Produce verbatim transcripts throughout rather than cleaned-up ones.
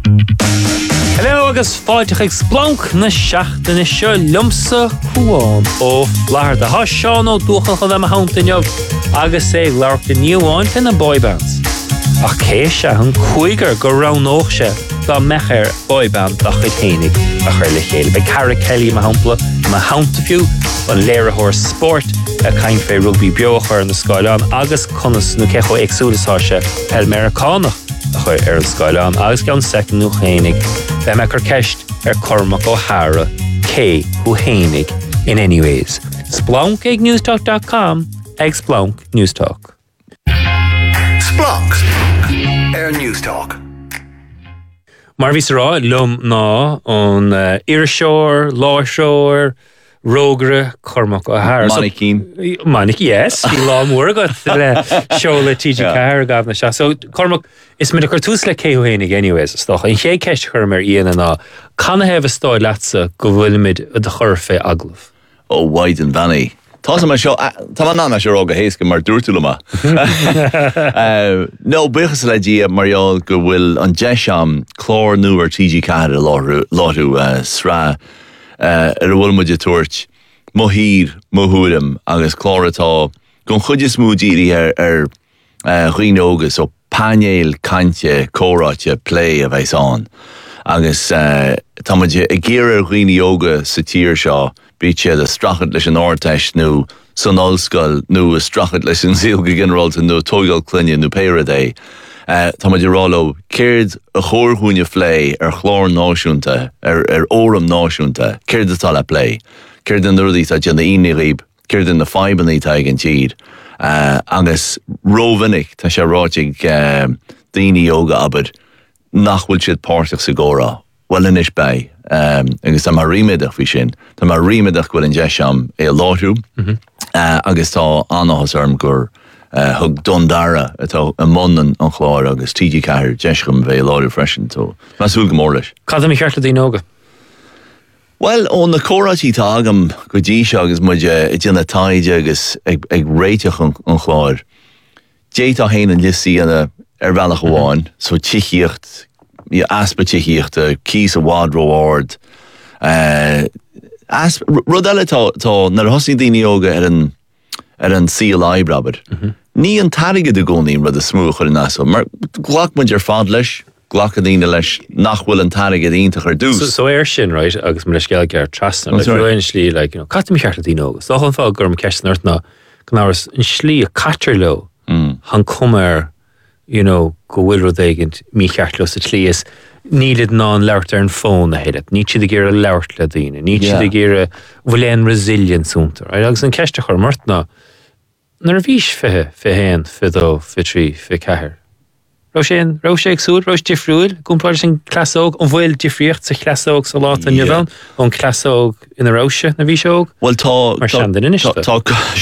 Hello agus fáilte ag splánc na seachtain is seo lumsa chuáin ó bláthar de has seán ó dúchail chu am a hauntainneamh agus é leirta níomháin na boybands. Ach cé se an chuigar go ránóch se dá mechar boyband a chuid hénig a chuir le chéile. Be Cara Kelly ma hampla ma hauntafiú an léirethóir sport a cain fé rugby beochar na Scoileán agus conas nó cecho agsúlasá se el Americánach a chuir ar an Scoileán agus gan second nó chénig be me gur ceist ar Cormac O'Hara cé hu hénig in any ways. Splánc ag newstalk dot com ag Splánc Newstalk. Splánc ar Newstalk. Mar ví rá lum ná an uh, Irishoir, Láishoir, Rógre, Cormac O'Hara. Mannequin. So, Mannequin, yes. He lá mór got show le T G Cahir gab na se. So Cormac, is mid a cartús le céú hénig anyways. Stoch in ché ceist churmer íana ná. Can a hef a stoi latsa go bhfuil mid a churfe aglav? Oh, wide and vanny. Tá ma seo, tá ma ná me seo róga héisca mar dúirtúla ma. No, buchas le dí mariol go bhfuil an deisiam chlór nú ar T G Cahir láthú srá ar a bhfuil muid a tuairt mo hír, mo húrim agus chlór atá gon chuide smúdíri ar chuinógus ó panéil, cante, córáte, play a bheits an. Agus tá muid a ggéir ar chuinóga sa tír seo bit sé a strachad leis an áirteist nó san olscoil nó a strachad leis an sílga generalta nó tógáil cluine nó péradé. Tá muid ráló céird a chórthúine phlé ar chlár náisiúnta, ar óram náisiúnta, céird atá le play. Céird an nuirdaí tá deanna íní rib, céird an na faibannaí tá ag an tíd. Agus róhannic tá sé ráitig daoine óga abad nach bhfuil siad páirteach sa gcóra. Well in is bei, um, agus tá mar rímidach fi sin, tá mar rímidach gwyl in jeisiam é láthú, mm-hmm. uh, agus tá anachas arm gur uh, hug dondara atá a monan an chláir agus T G Cahir jeisiam bheith láthú freisin tó. Mas húl gomórleis. Cadam i cheartla dí nóga? Well, ón na córatí tá agam go dí se agus muide i dtíanana taide agus ag, ag réiteach an, an chláir. Dé tá héin an lisí ana ar bhealach amháin, so tichíocht, ja aspetííochtta cís a wádro ard uh, as rodelle tá tá nar hosí daoine óga ar an ar an síl aibrabad. Mm-hmm. Ní an tarige de gcónaí rud a smúch ar an aso, mar glach muid ar fad leis, glach a daoine leis nach bhfuil an tarige daointach ar dús. So, so air sin, right, agus mar leis geall gar trasna, like roiin slí, like, you know, catam i cheartla daoine óga. So an fáil gurm ceist nort ná, gnáras an slí a catar lo, mm. han cumar, you know, go bhfuil rud éigent mí cheartla sa tlí is nílid ná an leirt ar an fón a héad. Ní siad a ggéir a leirt le daoine. Ní siad a ggéir a bhfuil éon resilience úntar. Agus an ceiste chuir mort ná, nar a bhís fithe, fi héan, fi dó, fi trí, fi cahir. Ró sé ró sé agsúil, ró sé difriúil, gúmpláir sin clasóg, an bhfuil difriocht sa clasóg sa lát an jadán, an clasóg in a róise na bhí seóg. Well, tá... Mar sean den iniste. Tá...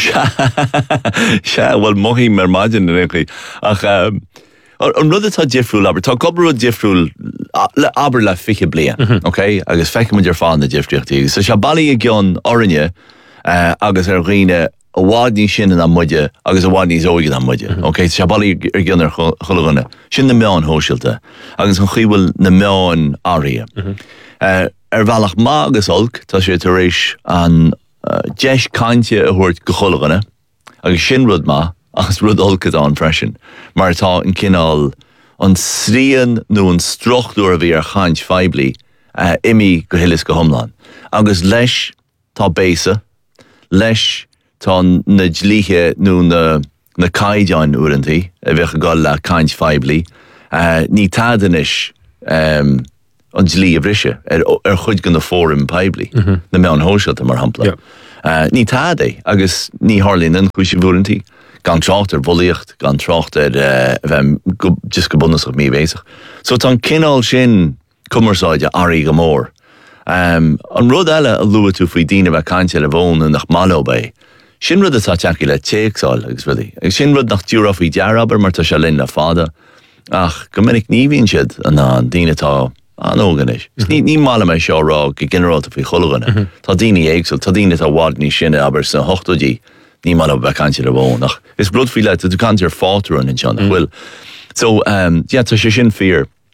Se, well, mohí mar maidin in échli. Ach, um, an rud atá difriúil aber, tá gobar rud difriúil aber le fiche blian, mm-hmm. ok? Agus feice muid ar fáin na difriochtaí. So se bailí a gcion orinne, uh, agus ar ghuine a bhádní sin an muide, agus a bhádní zóigad an muide. Mm-hmm. Ok, se bailí ar gcion ar chulaganna. Sin na meán hóisiilta, agus an chuíbhfuil na meán ária. Mm-hmm. Uh, ar bhealach má agus olc, tá sé tar éis an uh, deis cainte a thuirt go chulaganna, agus sin rud má, agus rud olcad an freisin. Mar tá an cinál an srían nó an strochtúir a bhí ar chaint feibli uh, imi go hilis go homlan. Agus leis tá béisa, leis tá na dlíthe nó na, na caideáin uaireantaí a bheith go le caint feibli, uh, ní tádanis um, an dlí a bhrise ar, ar chuid gan na fórum peibli, mm-hmm. na me an hóisiilta mar hampla. Yeah. Uh, ní táda agus ní hálín an chuisi bhúrintí, gan trácht ar bholaíocht, gan trácht ar uh, go, just go bunasach mí béisach. So tá cinál sin cumarsáide arí go mór. Um, an rud eile a luú tú faoi dína bheith cainte le bhón nach malo bé, sin rud atá teaci le téagsáil agus rudí. Agus sin rud nach dúra faoi dearabar mar tá se linn le fada, ach go minic ní bhíonn siad an an dína tá an óganis. Ní ní mála me seo rá go generalta faoi chulaganna. Tá daoine éagsúil, tá daoine tá bhádní sinne aber sa hochtadí ní mála bheith cainte le bhón. Ach is brud faoi le tú cantar fátar an in seán bhfuil. So, um, yeah, tá sé sin fear.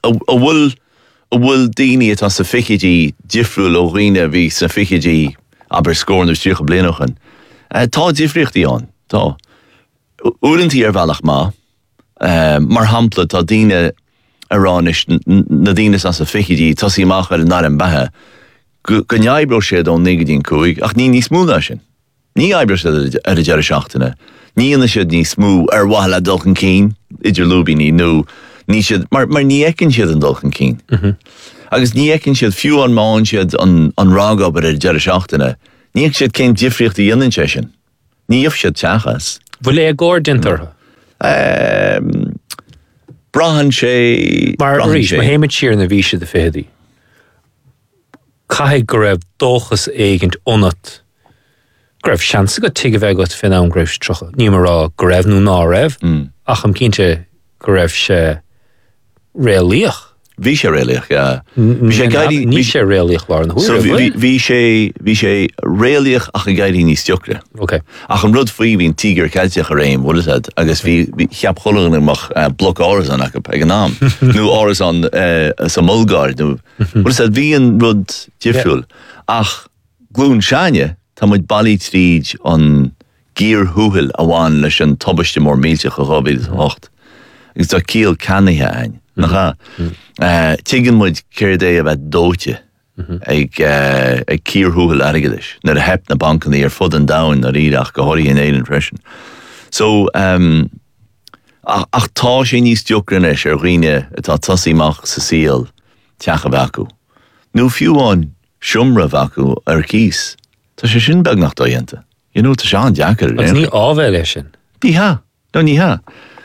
bhfuil a bhfuil daoine atá sa fichéidí difriúil ó riine bhí sa fichéidí aber scór na tíocha blianachan. Tá difriochtaí an, tá. Uaireantí ar bhealach má, mar hampla tá daoine aránis na daoine sa sa fichéidí tosí amach ar nar an bethe, go neaibreoh siad ón nigadín cúig, ach ní ní smú lei sin. Ní eibreoh siad ar a deire seachtaine. Ní ana siad ní smú ar bhaile dulchan cín, idir lúbíní nó ní siad, mar, mar ní ecinn siad an dulchan cín. Mm-hmm. Agus ní ecinn siad fiú an máin siad an, an rága ar a deire seachtaine. Ní ec siad cén difriocht a dhéanann sé sin. Ní dhéanamh siad teachas. Bhfuil é agóir dintartha? Um, brahan sé... Mar rís, mar héimiid siar na bhí siad a féhadí. Caithfidh go raibh dóchas éigent ionat. Go raibh seansa go tuige bheith go fin an greibh trocha. Ní mar rá go raibh nó ná raibh, mm. ach am cínte go raibh sé réalaíoch. Bhí sé réalaíoch, ja. Ní sé réalaíoch lá an húr. So bhí sé réalaíoch ach a gairí ní stiocra. Okay. Ach an rud faoi bhín tígur caiiteach a réim, bhil it agus bhí cheap chulagan amach bloc áras an ach ag an nám. Nó áras an sa mulgáir. Bhil it bhí an rud difriúil. Ach glún seine, tá muid bailí tríd an gír húhil a bháin leis an tobaiste mór mílteach a rábíad hocht. Agus tá cíal canithe ain. Nach uh, Tigan muid céir é a bheith dóite ag, uh, ag cír húhil airgeis. Nar a hep na bancaní ar fud an dain na ríach go háirí in éilen freisin. So, um, ach, ach tá sé níos diocranis ar riine atá tosaíach sa síal teacha bhacu. Nó fiúáin siomra bhacu ar cís. Tá sé sin beg nach dóianta. You know, tá sé an deacair. Agus ní ábheith lei sin. Ní ha, no ní ha.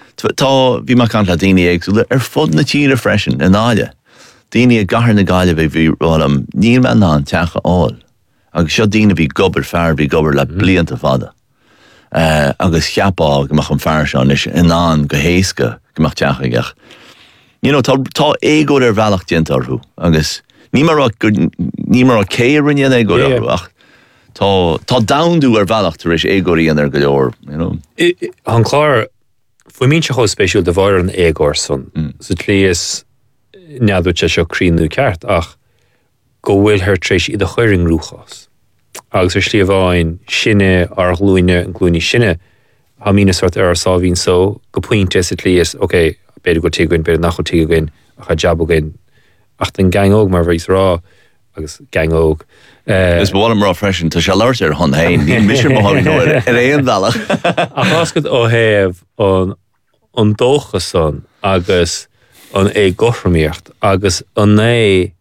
Tá bhí mar can le daoine éagsúla ar fud na tíre freisin in áile. Daoine a gahar na gáile bheith bhí rálam níl me ná an teacha áil. Agus seo daoine bhí gobar fearr bhí gobar le blianta fada. Uh, agus cheapá gomach an fearr seán is in án go héasca gomach teacha gach. You know, tá, tá égóir ar bhealach dianta orthú. Agus ní mar ní mar céir rinne égóir orthú ach tá tá daundú ar bhealach tar is égóirí an ar go leor, you know. An chlár Fui mín se cho spéisiú de bhair an égóir son. Mm. So tlí is neadú te seo críú ceart ach go bhfuil thar trééis iad a chuiring rúchas. Agus ar slí bháin sinne ar glúine an glúine sinne ha mína sort ar sáhín so go puinte sa tlí is, ok, beidir go tígain, beidir nach go tígain, ach a jabagain, ach den gangóg mar bhís rá agus gangóg. Is bhil am rá freisin, tá se leir ar hon hain, ní misir mothí nóir ar éon dhalach. A cháscad ó héamh an an dóchas son agus an é gothramíocht agus an é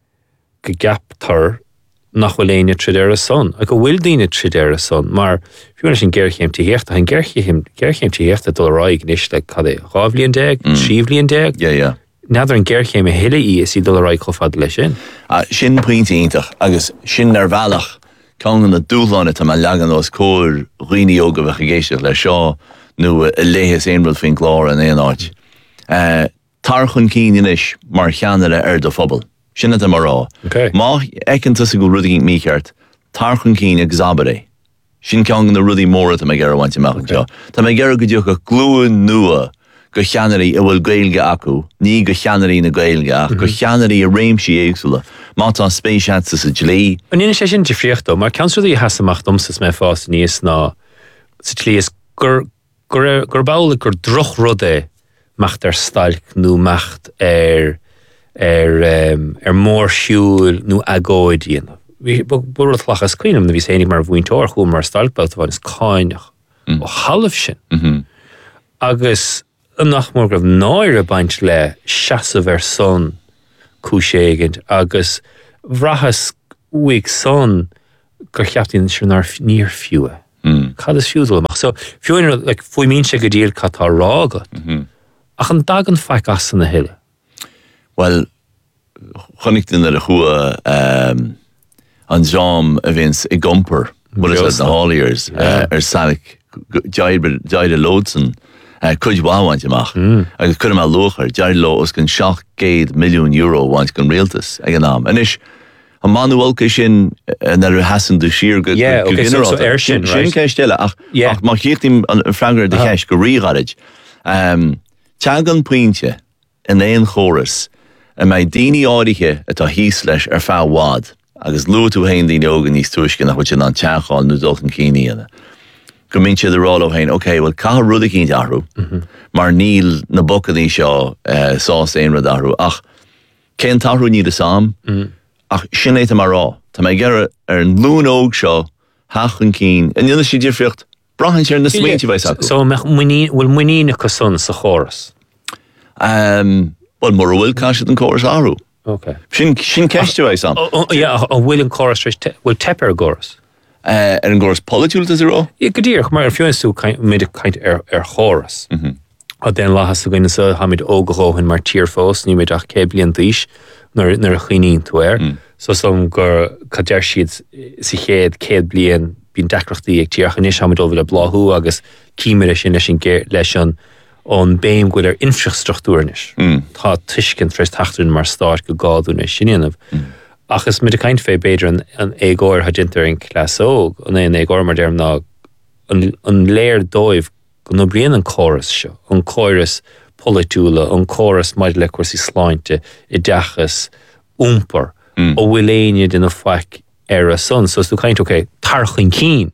go gaptar nach bhfuil éine tríd a son. A go bhfuil daoine tríd a son, mar fiúna sin ggéirchéim tíhéachta, an ggéirchéim tíhéachta dul ráig níos le cad é rábhlíon déag, tríomhlíon déag. Yeah, yeah. Neidir an ggéirchéim a héile í is í dul ráig chofad lei sin. Sin puinte ítach agus sin ar bhealach cágan na dúláine tá me legan os cóir riine óga bheith a géisteach le seo nó a léhas éonrad fin glár an éon áit. Uh, Tarchun cín inis mar cheanara ar do phobal. Sinna tá mar rá. Okay. Má ecinta sa go rudí míceart, tarchun cín ag zabaré. Sin ceangan na rudí móra tá me ggéir bhainte meach seo. Tá me ggéir go dúcha glúin nua go cheanarí a bhfuil gailge acu, ní go cheanarí na gailge ach, go cheanarí a réimsí éagsúla. Má tá spéisiatsa sa dlí. An inis sé sin difriochtó, mar ceanú í hasamach domsas me fás níos ná sa tlí is gur gur gur bála gur droch rudé macht ar stalk nó macht ar ar um, ar mór siúil nó agóid díana. Bhí búr tlachas cuiinem na bhí sénig mar bhúintóir chum mar stalkbelt bhain is cáineach ó halamh sin. Mm-hmm. Agus an nach mór gribh náir a baint le seasamh ar son cúségint agus bhrachas uig son gur cheaptaíonn sin ar níor fiúa. Mm. Cad is fiúdal amach. So, fiúin like, fui mín se go díal catá rágat. Mm-hmm. Ach an dag an feic as na hiile? Well, chonig din ar a chua um, an jam a vins i gomper, what is it, the Holliers, yeah. uh, ar salig, jaide loodsen, uh, could you want amach. Mm. Agus could am a locher, jaide lo os gan seach géad milliún euro want gan realtas, ag an am. And ish, a manuelke sin en er hassen de sier go yeah okay so, so er sin right sin stelle ach yeah. ach mag hiert him an franger de cash go rigarage um tagan puintje in een chorus a mai daoine áirithe atá híos leis ar feadh wad, agus luú tú haon daoine óga níos tuaisce nach chuid sin an teáil nó dulchan cíine. Go mín siad ará ó hain, ok, well cá rud a cín dearú, mar níl na bocaní seo sás éon rud ahrú, ach cén tarú ní a sam, ach sin éit mar rá. Tá mé ggéire ar an lún óg seo hachan cín, an dhéana si ddífriocht brahan sé na sméinte bheith acu. So bhfuil muíine go son sa chóras? Um, well, mar bhfuil caiisiad an chóras áhrú. Okay. Sin sin ceiste bheith sam. Ja, a bhfuil an chóras bhfuil tepper chóras? Uh, ar an gcóras polúilta is rá? Ja, go dtír, mar ar fiúnú méid caint ar chóras. A den láhas a gine sa ha mid ógaróhann mar tír fós, ní méid ach cé bliain díis nar a chinín tú air. So som gur cadéir siad si chéad céad bliain bín decrochtaí ag tíarcha níos ha mid ó bhfuil a bláthú agus cíimire sin leis sin leis an an béim gúil ar infrastruchtúrnis. Tá tuiscin fres tachtún mar stáit go gáúna sinanamh. Achas mid a caint fé beidir an éagóir ha dintar an clasóg, an é an éagóir mar derm ná an léir dóibh go nó bliain an chóras seo, an chóras politúla, an chóras maid le cuasí sláinte i dechas úmpar ó bhfuil éine den a feic ar a son. So tú caint, ok, tarchan cín.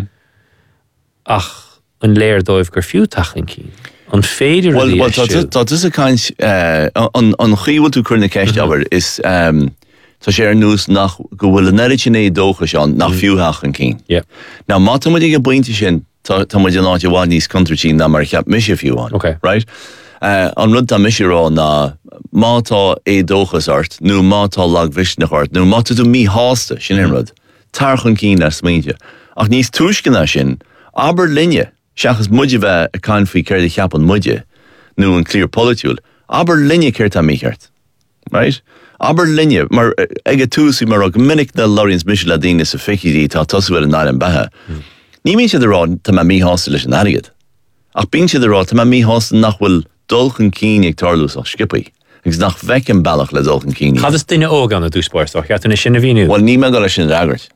Ach an léir dóibh gur fiú tachan cín. An féidir well, well, tá is a kaint an chiúil tú chuna ceist aber is tá sé ar nús nach go bhfuil an eritinné dócha seán nach fiúthach an cín. Ná má tá muid ag buinte sin tá muid an áte bhád níos contratín ná mar cheap mise fiúháin. Okay. Right? Uh, an rud tá mise rá ná mátá é dóchas art, nó mátá lag visnach art, nó mátá tú mí hásta sin an rud. Tarchan cín ar smainte. Ach níos túiscinna sin, aber linne seachas muide bheith a cain faoi céir cheap an muide, nó an clír politiúil, aber linne céir tá mícheart. Right? Aber linne, mar ag a túsí mar ag minic na Lawrence Michel a dtíine sa ficití tá tosfuil an náil an bethe. Ní mín siad ará tá má mí hásta leis an airigid. Ach bín siad ará tá má mí hásta nach bhfuil dulchan cín ag tarlús ach skipaí. Agus nach bhecin bailach le dulchan cín. Chadas duine óg an a dúspáirteach, cheart na sinna bhíú? Well, ní me go leis sin agart.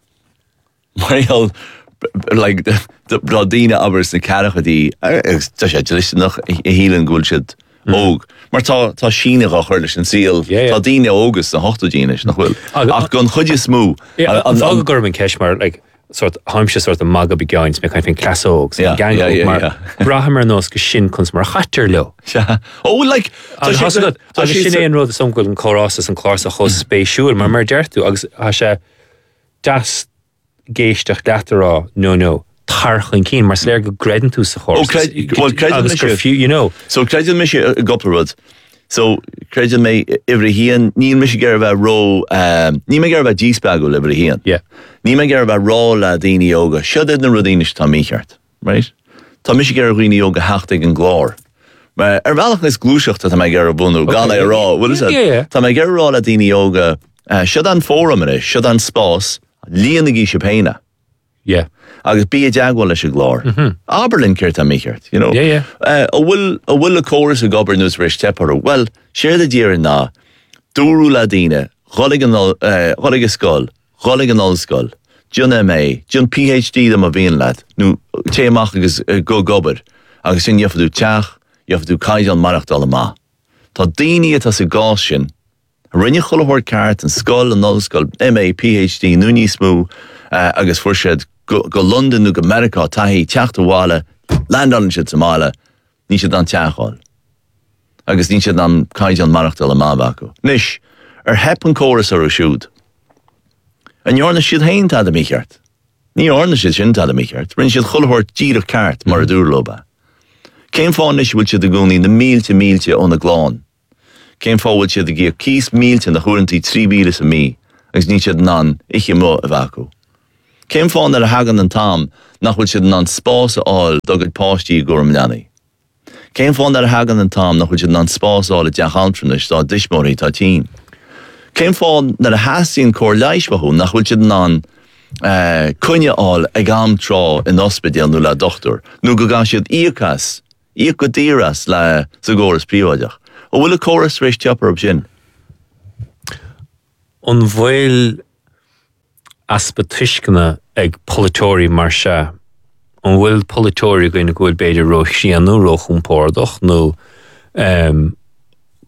Mar like the bradíine abers na carachadí tá sé tuisteach i hílan gúil siad óg. Mar tá tá síine a chuir leis an síl, tá daine ógus na hochtadíine nach bhfuil. Ach gon chuide smú. An fága gurban ceis mar like sort haimse sort of maga begáins me kind of clasógs yeah, gang yeah, yeah, mar yeah. brahamar nos go sin cons mar chatter lo. Yeah. Oh like tá sin é an rud som go an chorásas an chlás a chos spéisiúil mar mar deirtú agus ha sé das géisteach letarrá no no tarchan cín mar sléir go gredan tú sa chós. Well credan me you know. So credan me a gopla So credan me every hían ní me gur bheith ró ní me gur bheith díspagú every hían. Yeah. Ní me gur bheith rá le daoine óga siad na rudínis tá mícheart, right? Tá mis gur roioine óga heachtaigh an glár. Maar ar bhealach is glúiseachta tá me gur bunú gála rá, what is it? Tá me gur rá le daoine óga siad an fóram is, siad an spás líanaigí se péine. Yeah. Agus bí a deagháil leis a glár. Aberlin ceirt a mícheart, you know. Yeah, yeah. Uh, a bhfuil a bhfuil a córas a gobar nús rééis tepar. Well, séir a díar ná, dúrú le daoine, cholig an cholig a scoil, cholig an olscoil, John M A, John P H D am a bhíon leat, nó téamach agus go gobar, agus sin dheofadú teach, dheofadú caiid an marachtal amá. Tá daoine atá sa gás sin, rinne chulahór ceart an scoil an olscoil, M A, P H D, nó níos mú, uh, agus fuair siad go, go London nó go America taí teachta bhála, land an siad Somála, ní siad an teacháil. Agus ní siad an caiid an marachtal amá bacu. Nis, ar hep an córas ar a siúd. An orna siad hain tá a mícheart. Ní orna siad sin tá a mícheart. Rinne siad chulahór dír ceart mar a dúrlóba. Céim fáin is bhfuil siad a gúnaí na mílte mílte ón na gláán. Céim fá bhfuil siad a gír cís mílte na chuirintí trí bíle sa mí, agus ní siad nan iche mó a bhacu. Céim fáin ar a hagan an tam nach bhfuil siad nan spása áil dogad páistí gúram leanaí. Céim fáin ar a hagan an tam nach bhfuil siad nan spása áil a deachantranis tá dismóí tá tín. Céim fáin ar a hasíonn cór leisbethú nach bhfuil siad nan uh, cunne áil ag am trá in ospidéal nó le dochtor, nó go gan siad íocas, íoc go díras le sa góras príomhaideach. Ó bhfuil a córas rééis teapar ab sin? An bhfuil aspa tuiscina ag politóirí mar se, an bhfuil politóirí goine gúil beidir roich sí an nó roch an pórdach nó um,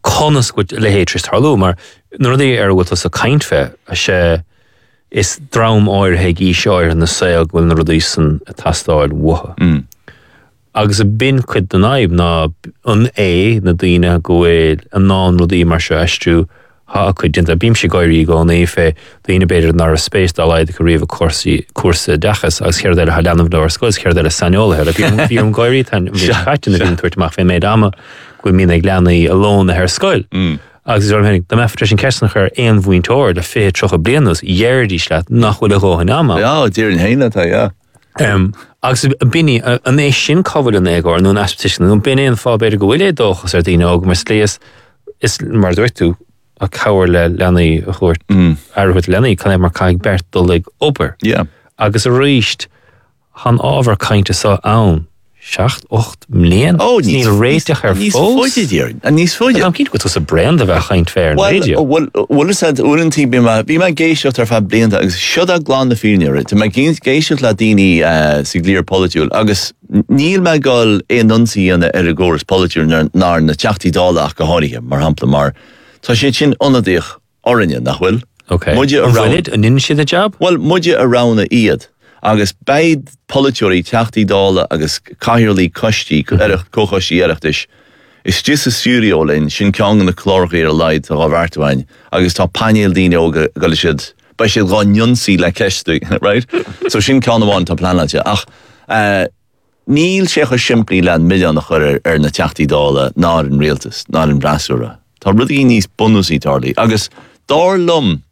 conas go le héitris tarlú, mar nuair é ar go a kaint fe a sé is dram áir heag í seoir an na saoil bhfuil na rudísan a tastáil watha. Mm. Agus a bin cuid den naib ná an é na daine go bhfuil an ná rudí mar se eistú ha chuid dinta bím sé gaiirí go an é fé daine beidir nar a spéis dá leid go riomh cuasa dechas agus chéir deile ha leanamh leir scoil chéir deile sanolaithe a bhí an gaiirí tan bhí na bhíon tuairteach fé méid ama go mí ag leanaí alón na ar scoil. Agus is ormhénig, da mefra sin cersnach ar éon bhúintóir de fé trocha blianos dhéirdís leat nach bhfuil a róhan ama. Ja, dír an héine tá, ja. Um, agus bini an é sin cohfuil an éag or nó an aspetition an bini an fá beidir go bhfuil é dóchas ar daine ág mar sléas is mar dúirtú a cabhar le leanaí a chuirt arhuit leanaí can é mar caiig bert dul ag obair. Yeah. Agus a ríist han ábhar cainte sa ann seacht ocht mléan níl réiteach ar Níos fós. fóide dír, a níos fóide. Am cín go tus a brand a bheith chaint fér an Well, radio. well, well, is that úrintí bí ma bí ma géisiocht ar fa blianta agus siod a glán na fíneir. Tá ma géisiocht le daoine uh, sa glíor politiúil agus níl me gáil é nunsaí an ar a góras politiúil nar na teachtaí dálaach go háirithe mar hampla mar. Tá sé sin onadíoch orinne nach bhfuil. Okay. Muide An around- bhfuilid an in siad a job? Well, muide arána iad agus beid politiúirí teachtaí dála agus caiirlí costí erach cóchastí erachtais. Is just a studio linn sin ceangan na chlóraí ar leid a bhharthain agus tá panéal daine óga go siad ba siad gá nionsaí le ceistú, right? So sin ceann amháin tá planete ach uh, níl sé chu siimplí le millián nach chur ar na teachtaí dála ná an rialtas, ná an brasúra. Tá rudí níos bunúsí tarlaí agus dár lum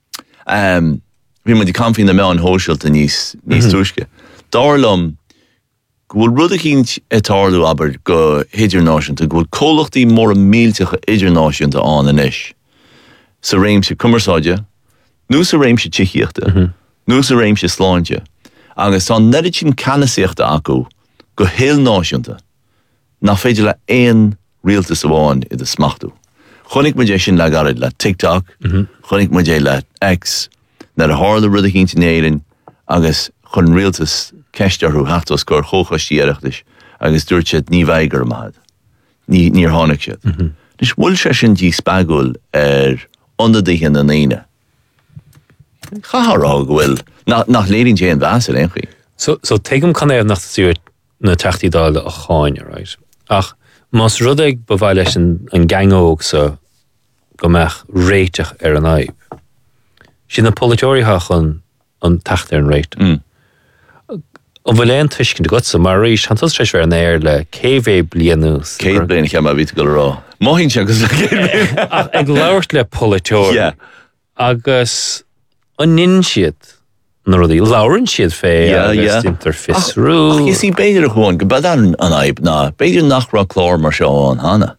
um, bhí mu campí na me an hóisiilta níos níos túisce. Dár lum bhfuil rud a cínt etarlú aber go idirnáisiúnta, bhfuil cólachtaí mór a míltecha idirnáisiúnta an inis. Sa réimse cumarsáide, nó sa réimse tiíochta, nó sa réimse sláinte, agus tá neidir sin canasíochta acu go héalnáisiúnta, ná féidir le éon rialta sa bháin i a smachtú. Chonnig mu sin le garid le TikTok, chonnig mu le X, na a hála rud a cínta néirin, agus chun rialtas ceistarú heachtas gur chóchastí erachtais, agus dúirt siad ní bheigar mahad. Ní níor tháinig siad. Nís bhfuil sé sin dí spagúil ar ondadaíchan an éine. Chahárá bhfuil nach léirín sé an bheasa éonchaí. So, so teigem kann éh nach siúir na teachtaí dála a cháine, right? Ach, más rud ag bhhail leis an gangóg sa go meach réiteach ar an aib. Sin na politeoirithe chun an teachta an réit. Mm. An bhfuil éon tuiscin de gutsa mar rééis an tus treis ar an éir le céhvé blianús. Céad bliana cheam a bhí go rá. Máhín se agus le céad. Ach, ag labhart le politeoir. Yeah. Agus an nin siad na rudí labhrann siad fé Yeah, yeah. agus intar Ach, fisrú. is í beidir a chuin, go bad an an aib ná, beidir nach rá chlár mar seo an hana.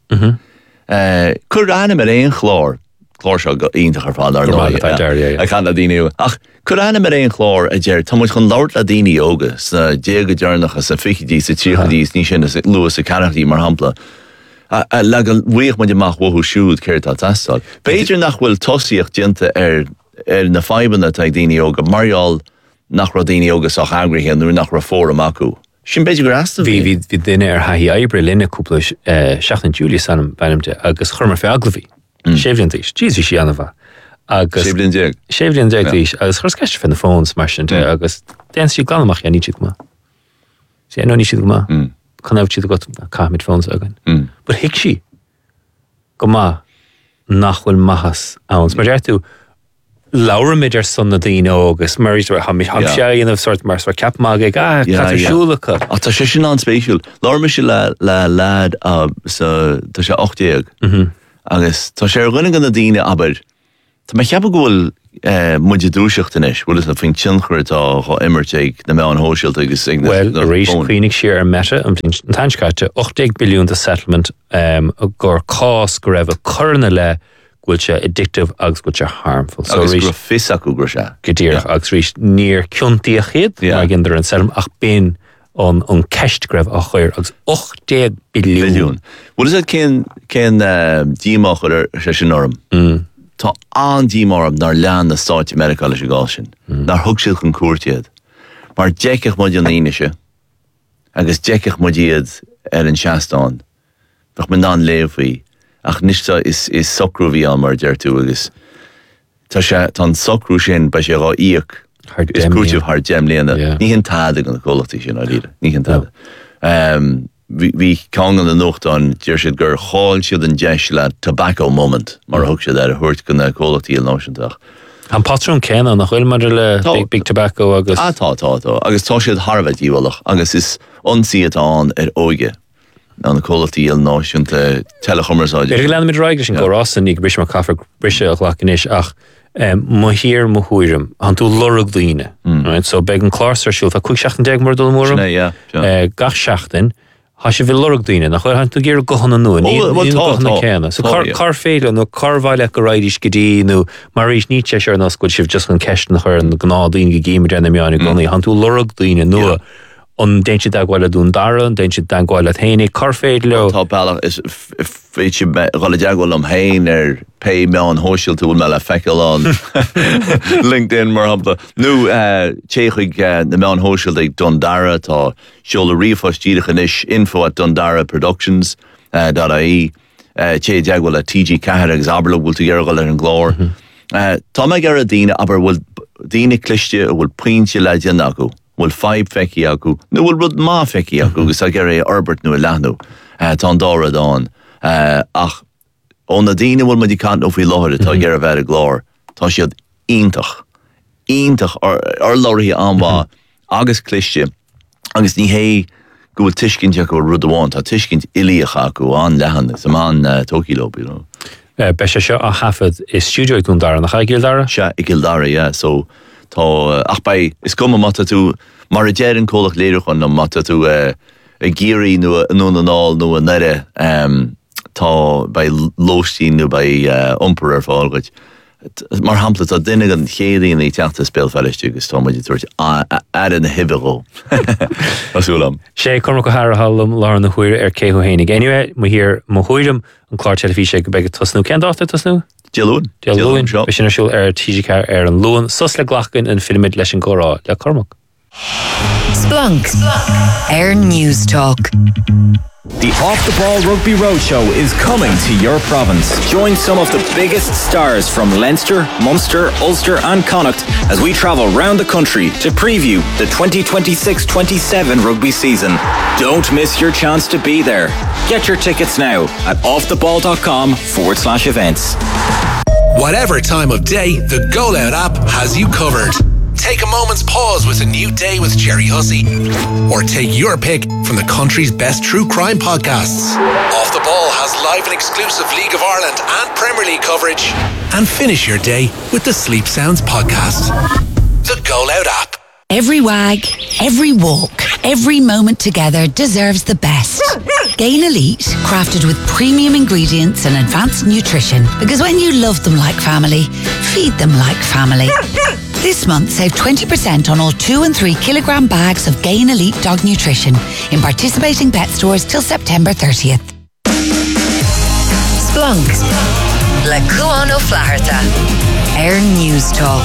Uh, Cur anna mar éon chlár, chlár seo go ionintach ar fád ar Gur ná. mála tá deir, yeah, yeah. A chan a daine. Ach, cur anna mar éon chlár a déir, tá muid chun labhart le daine óga, sa déag a dearnach a sa fichidí, sa tíchadí, ní sin a luas a carachtaí mar hampla. A, a le go bhuiach muid amach wathú siúd céir tá tastal. Beidir nach bhfuil tosíocht dianta ar ar na faibanna tá daine óga, marial nach ra daine óga sa chagrithe nuair nach ra fór acu. Sin beidir gur asta Bhí bhí bhí duine ar haí ebre linne cúpla seachtain Júlia sanam bannimte agus chumar fé aglahí. Sébliontíis, Jeez hí sí anna bha. Agus sé blin déag. séblion déagtíis agus chur ceiste fin na fóns mar sin agus déan sí glanamach a ní siad go má. sé nó ní siad go má. Can áh siad go caiid fóns agan. But hiic sí go má nachhfuil maithas ans. Mar deir tú Laura ar son na daine agus mar is ha mi ham sé inmh sort mar sar cap mag ag ah siúlacha. A tá sé sin an spéisiúil. Láir me se le le lad a sa tá sé ochtéag. Agus tá sé rinne gan na daine aber tá me cheap gohfuil muide dúiseachtanis, bhfuil is na fin tinchirtá chu immerteig na me an hóisiilt agus ag Well, a rééis cuioinnig sé ar meta an tanscaite ochtéag billiún de settlement um, gur cás go raibh a churna le gúil se addictive agus gúil se harmful. So agus rééis gur fis acu gur se. godíirech agus rééis níor ciúntaí a chéad Yeah. mar gin ar an selm ach ben an an ceist greibh a chuir agus ochtéag billiún. Billiún. Bhfuil is cén cén díach ar sé sin orm. Tá an dímarm nar lean na Stáit America leis gá sin. Nar thug siad chun cuairtiad. Mar deicech muid an íneise, agus deicech muid iad ar an seaán. Bach man ná léomhí ach nista is is socrú bhí an mar deirtú agus tá sé tá socrú sin ba sé rá íoc is cruúteh haar gem léana ní hin táide an cholachtaí sin á líide ní hin táide hí cágan an nocht an deir siad gur cháil siad an deis le tobacco moment mar thug siad ar a thuirt go na cholachtaí an náisiúntaach. An patrún céna nach chuil mar le big, big tobacco agus ah, tá tá tá agus tá siad Harbheith díolach agus is onsaí an ar óige an na cholachtaí an náisiúnta telechomaráide. Ir leanna mid raigre sin go rásan ní bris mar caafar brise a chhlacanis ach má hir mo huirim an tú lorug líine. So beg an chlásar siúil a chuig seachtain deag mar dul mór gach seachtain Tá sé bhí lorug daoine nach chuir tú ggéir gohanna nua ní gohanna céna. So car féile nó carhhaile go raidís go dtí nó mar éis ní sé ar nas goil sibh just an ceist chuir an gná daoine go géimi déna meánna gonaí han tú lorug daoine nua an déint dagháile dún dara an déint dagháile héna car féile le Tá bailach is féitse gáile deagháil am hain ar pe meán hóisiil túil me le feiceil an LinkedIn mar hapla. Nú téchuig na meán hóisiil ag Dundara tá seola riomhos díirecha inis info at Dundara Productions dot I E té deagháil a T G Cahar agus Aberla bhfuil tú ggéir gáil ar an glór. Tá me gar a daine aber bhfuil daine cliste a bhfuil pointe le deanna acu. Bhfuil five feici acu, nó bhfuil rud má feici acu gus a gur é Albert nó leanú tá an dára dáin ach ón na daine bhfuil muid cant ó bhí láthir tá gur a bheith a glór tá siad iontach iontach ar láirí anmha agus cliste agus ní hé go bhfuil tuiscint acu rud amháin tá tuiscint ilíoch acu an lehan is am an tócilóbí nó. Be sé seo a hafad is stúdio ún dara nach chaigil dara? Se i gil dara, yeah, so tá ach bei is cum mata tú mar a déir an cólach léirechon na mata tú a géirí nó an áil nó an nere tá bei lóistí nó bei umpar ar fáilgaid. Mar hampla tá duine an chéadaíon í teachta spéalfeilisteú agus tá muidir tuairt ar an hibiró. Asúlam. sé cormac go thar hallam lá na chuir ar céú hénig. Anyway, mu hir mo chuirm an chlár telefíe go beag tosnú cean dáta tosnú? Dealún. Dealún. Be sin siúil ar T G Cahar ar an luan sus le glachgan an filmid leis an górá le cormac. Splunk. Air News Talk. The Off the Ball Rugby Roadshow is coming to your province. Join some of the biggest stars from Leinster, Munster, Ulster and Connacht as we travel round the country to preview the twenty twenty-six twenty-seven rugby season. Don't miss your chance to be there. Get your tickets now at offtheball.com forward slash events. Whatever time of day, the Go Loud app has you covered. Take a moment's pause with a new day with Jerry Hussey. Or take your pick from the country's best true crime podcasts. Off the Ball has live and exclusive League of Ireland and Premier League coverage. And finish your day with the Sleep Sounds podcast. The Go Loud app. Every wag, every walk, every moment together deserves the best. Gain Elite, crafted with premium ingredients and advanced nutrition. Because when you love them like family, feed them like family. This month, save twenty percent on all two and three kilogram bags of Gain Elite dog nutrition in participating pet stores till September thirtieth. Splunk. Le Cuano Flaherta. Air News Talk.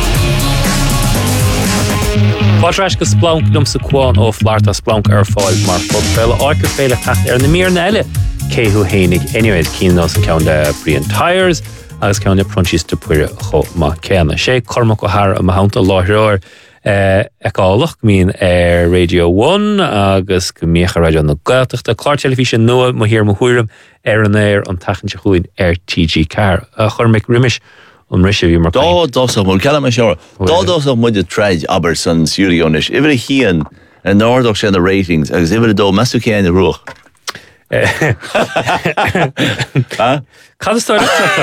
Pádrais go splánk dom sa cuán ó Flaherta splánk ar fáil mar fod féile áice féile tacht ar na mír na eile céú hénig. Anyway, cían nás an ceann de Brian Tyres agus ceann de prunchís de puire cho má céanna. Sé cormac go thar a mahananta láithreoir ecálach mín ar Radio one agus go míocha radio na Gaeltachta chlár telefíse nua mo hir mo huirim ar an éir an tachan se chuin ar T G Cahar. A chur mic riimiis an risise bhí mar Dá dosach mún ceala me seo. Dá dosach muid a treid aber san siúrionis. Iver a hían an nárdach sé na ratings agus iver a dó meú céan na ruach. Cad is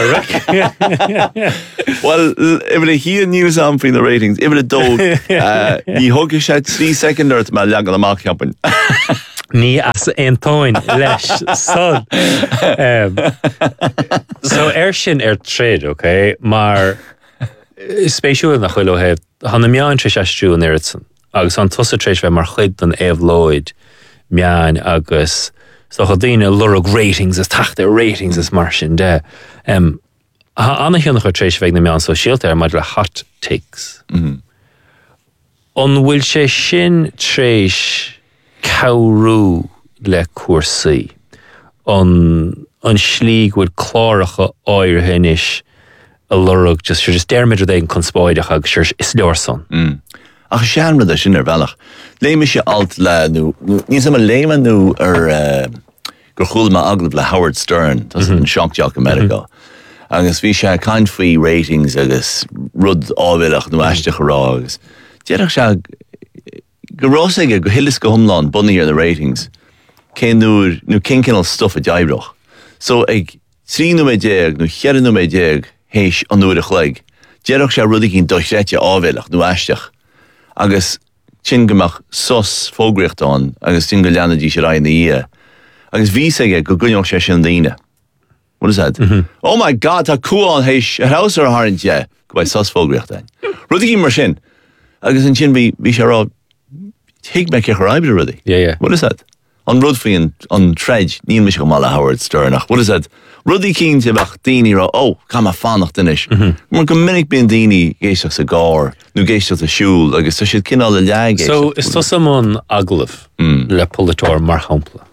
Well, iver a hían news am frin na ratings. Iver a dó ní hogi sé trí secondart me legan amach ceapan. Ní as Antóin leis son. Um, so er sin er trade, okay? Mar spéisiúil nach chuil ó heb hanna meáin tre seistú an Ericsson agus an tusa treéis bheith mar chuid an éh Lloyd meáin agus so chu daine lurug ratings is tacht ratings is mar sin de. Um, anna hiúna chu treéis bheith na meáin so síalta ar maid le hot takes. Mm-hmm. An bhfuil sé sin tréis Cowrú le cuasaí an an slíg bhfuil chláracha áirithe inis a lurug just sure just dermid é an conspóideach agus sure is leor son. Mm. Ach seanra a sin ar bhealach. Léime sé alt le nó níos am léime nó ar uh, gur chúlma aglah le Howard Stern, tas mm-hmm. an seanteach America. Mm-hmm. Agus bhí sé caint faoi ratings agus rud ábhilach nó aisteach ará agus. Déireach sé go rásaige go hilas go thomláin bunaí ar na ratings cé nó nó cincinál stuff a deibreach. So ag trí nó mé déag nó chean nó mé déag héis an nuair a chléig. Déireach sé rudí cinn dochréite ábhilach nó aisteach. Agus sin gomach sos fógraíochtáin agus sin go leanadí sé ra na í. Agus bhí aige go gcuineoch sé sin daine. What is that? Mm-hmm. Oh my God, tá cuaán héis a house ar haint yeah, go bhaid sos fógraíochtáin. Rudí mar sin. Agus an sin bhí bhí sé rá hiig me ceach raibide rudí. Yeah, yeah. What is that? An rud faoin an treid níl mis go mála Howard Sternach. What is that? Rudí cínte bach daoine rá ó cá má fánacht inis. Mar go minic bíon daoine géisteach sa gár nó géisteach sa siúl agus tá siad cinál le leag. So is tá samón aglah mm. le polatóir mar hampla.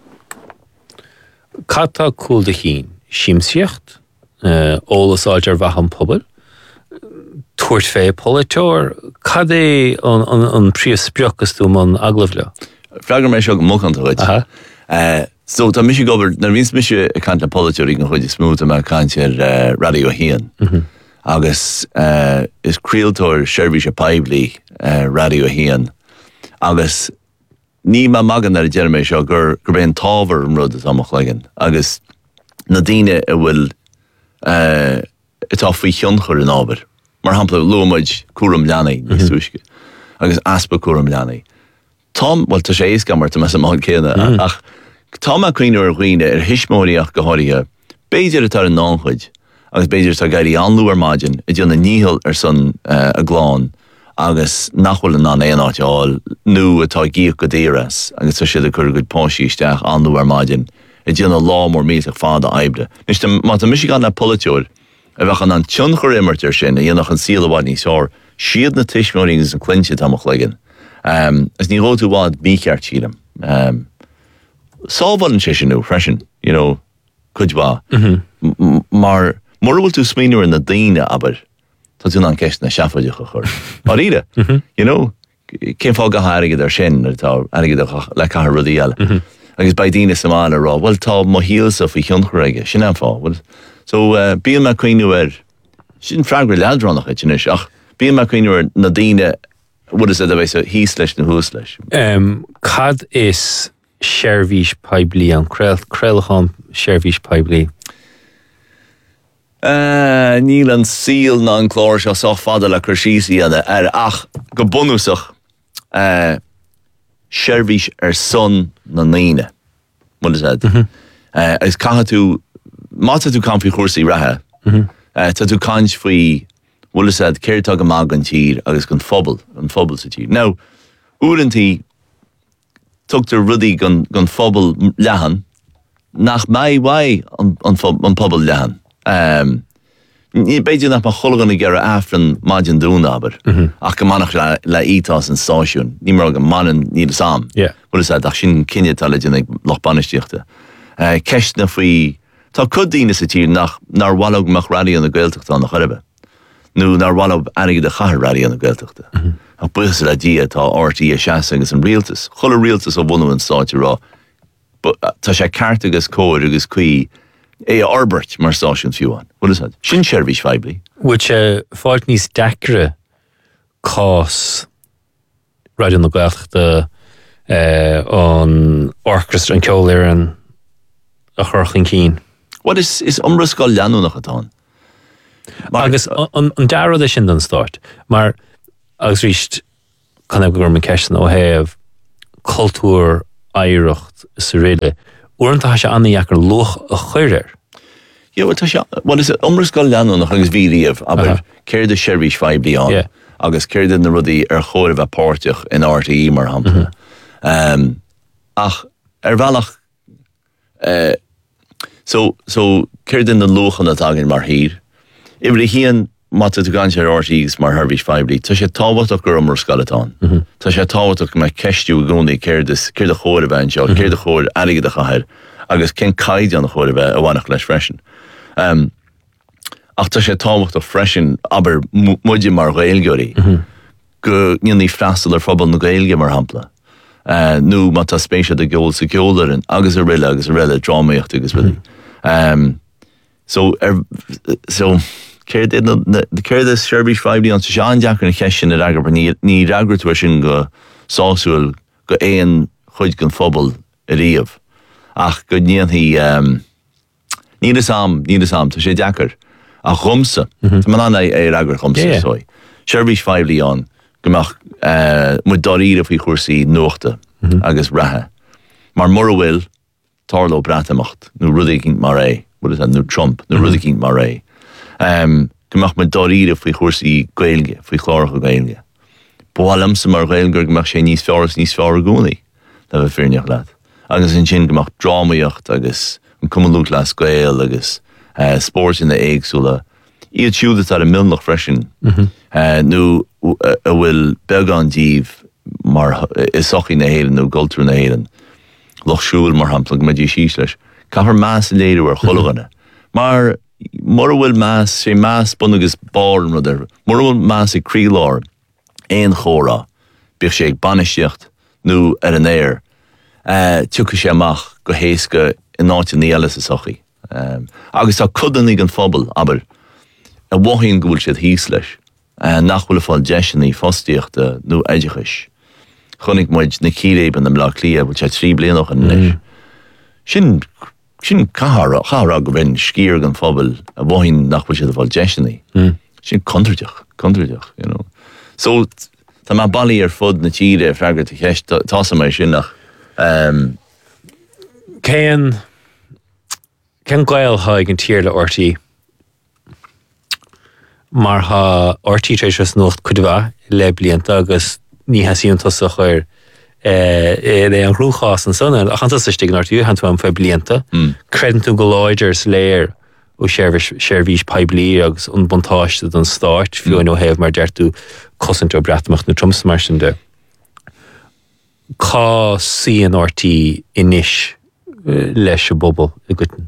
Catá cúil de chin síimsíocht uh, ólasáid ar bhean pobl tuairt fé polatóir cad é an, an, an príomhspreachas tú man aglah le? Fragar mé seo go mochananta chuid. Uh, so tá mis gobar na vís mis a cant le polatóir an chuid smúta me cant ar radio hían. Mm-hmm. Agus uh, is críaltóir seirbhís a paibli uh, radio hían. Agus ní má magan ar a deirmé seo gur gur ben tábhar an rud amach legan. Agus na daine a bhfuil uh, itá faoi tionchar an ábhar. Mar hampla luamuid cuaram leanaí ní súisce. Agus aspa cuaram leanaí. Tom, well, tá sé éascamar tá me sem máid céanna. Mm. Ach, Tom a cuinear a chuoine ar hismóíach go háirithe, béidir atá an náchuid, agus béidir tá gairí anlú ar maidin, i dtíonna níhil ar san uh, a gláán, agus nachhfuil an an éon áiteáil, nó atá gíoch go déras, agus tá siad a chur go páisíisteach anlú ar maidin, i dtíonna lá mór míach fád a aibre. Nís má tá mis gan na polatóir, a bheitchan an tionchar immertir sin, a dhéanach an síalabhaid ní seár, siad na tuismóígus an clinse tamach legan. Um, as ní rótú bhád míceart sílam. Um, Sábhil an sé sinú, freisin, you know, chuid bá. Mm-hmm. Mar, mar bhfuil tú smíniúir na daine aber, tá tú an ceist na seafaideach a chur. Mar ide, mm-hmm. you know, cén fá go háirigid ar sin, ar tá airigid le cahar rudí eile. Mm-hmm. Agus ba daine samána rá, bhfuil tá mo híalsa fao tionchraige, sin an fá. So, uh, bíon me cuineú ar, sin freagra leadránach it sin is, ach, bíon me cuineú ar na daine. What is it about so he slash and who slash? Um, cad is Shervish Pibli and Krell Krellham Shervish Pibli. Uh, Níl an síl ná an chlór seo so fada le cruisíí ana ar ach go bunúsach uh, Shervish ar son na naine. What is that? Mm-hmm. Uh, is caha tú mata tú campi chórsaí rathe. Mm-hmm. Uh, tá tú caint faoi Wula said, Ceirtá go mag an tír agus gon phobal, an phobal sa tír. Now, úrantí tugtar rudí gon, gon phobal lehan, nach mai wai an, an, an phobal lehan. Um, ní beidir nach ma chulagan i gera afran maidin dún aber, mm-hmm. ach go manach le, le ítás an stáisiún, ní mar go manan ní le sam. Yeah. Wula said, ach sin cinne tala dyn ag loch banistíochta. Uh, Ceist na fwy, tá cudína sa tír nach nar walog mach radi an na gaeltachta nach charibe. Nu nar walab anig de chahar radi an na gaeltachta. Mm-hmm. A buchas a dia tá R T A seaas agus an realtas. Chula realtas o buna an stáiti rá. Tá sé cart agus cóir agus cuí é arbert mar stáisiún fiúan. What is that? Sin seirbhís feibli. Which uh, fáilt níos dacre cás radi an na gaeltachta uh, an orchestra an ceolir an a chorchin cín. What is is umras gáil leanú nach atá? Agus an darad é sin an start, mar agus ríist kann ag gur me ceistan ó héamh cultúr éireacht sa réile, uanta se anna dhechar loch a chuirir. Yeah, well, tá se, well, is umras gáil leanú nach agus bhíríomh, aber céir de seirbhís feibli an, yeah. agus céir de na rudí ar chóir bheith páirteach in R T A mar hampla. Mm-hmm. Um, ach, ar bhealach, uh, so, so céir de na lochan atá mar hír, Ibri hían mata tú gan sé R T As mar Herbhís feibli, tá sé táhaach gur umar scalatán. Tá sé táhaach me ceistú a gúnaí céir de chóir a bhain seo, céir de chóir aige de chair, agus cén caid an chuir bheith a bhainach leis freisin. Um, ach tá sé táhacht a freisin aber muide mar gailgeirí go níon ní freastal ar fphobal na gailge mar hampla. Uh, nu má tá spéise de geol sa geolarin agus a riile agus a riile drámaíocht agus riile. Um, so er, so céir is Sherbís five an sa seán deachar na cheisisin ar agar ní ní ragratúir sin go sáúil go éon chuid gan phobal a riamh. Ach go níon hí um, ní is am, ní is am, tá sé deachar a chumsa. Tá man anna é agar chumsa yeah, yeah. sói. Sherbís five an gomach uh, mu doríre fí chuirsaí nuachta mm-hmm. agus rathe. Mar mor bhfuil tarló bratamocht, nó rudí gint mar é, bud is nó Trump, nó rudí gint mar é. Um, gomach mu doríre fí chuirsaí gailge, fí chláracha gailge. Bhálam sa mar gailgur gomach sé níos fearras níos fearra gúnaí, le bheith fearneach leat. Agus in sin gomach drámaíocht agus an cummalú glas gail agus uh, sport in the éagsúla. Iad siúda ar a milnach freisin. Mm-hmm. Uh, nu a bhfuil beagán díomh mar is sochaí na héilean nó gultúr na héilean. Loch siúil mar hampla go maidí síos leis. Cahar más léadú ar chulaganna. Mar mar bhfuil más sé más bunagus báran ruidir. Mar bhfuil más i críláir éon chórá. Bích sé ag banisteocht nó ar an éir. Uh, Tucha sé amach go héasca in áitin ní eile sa sochaí. Um, agus tá cudan ag an phobal, aber a bhhaíonn gúil siad híos leis. Uh, nach bhfuil fáil deisinaí fostíochta nó éidechais. Chonnig muid na círéban na mlá clia, bhil sé trí blianach an leis. Sin, sin cahara, cahara go bhain scír gan phobal a bhhaíonn nach bhfuil siad a fáil deisinaí. Mm. Sin contraideach, contraideach, you know. So, tá má bailí ar fud na tíre freagar a cheist, tása mé sin nach. Um, Céan, cén gail haig an tír le ortaí? Mar ha ortaí tréis ras nócht cudbha le blianta agus ní hasíontas a chuir é an grúchás an sanna a chanas is stig an ortaí han tú am fe blianta credan tú go láidir léir ó Sherbís peblií agus an bontáiste an start fiú nó héh mar deirtú cosintú bratach na trumsa mar sin de. Cá sí an ortaí inis leis a bobbal a gutain?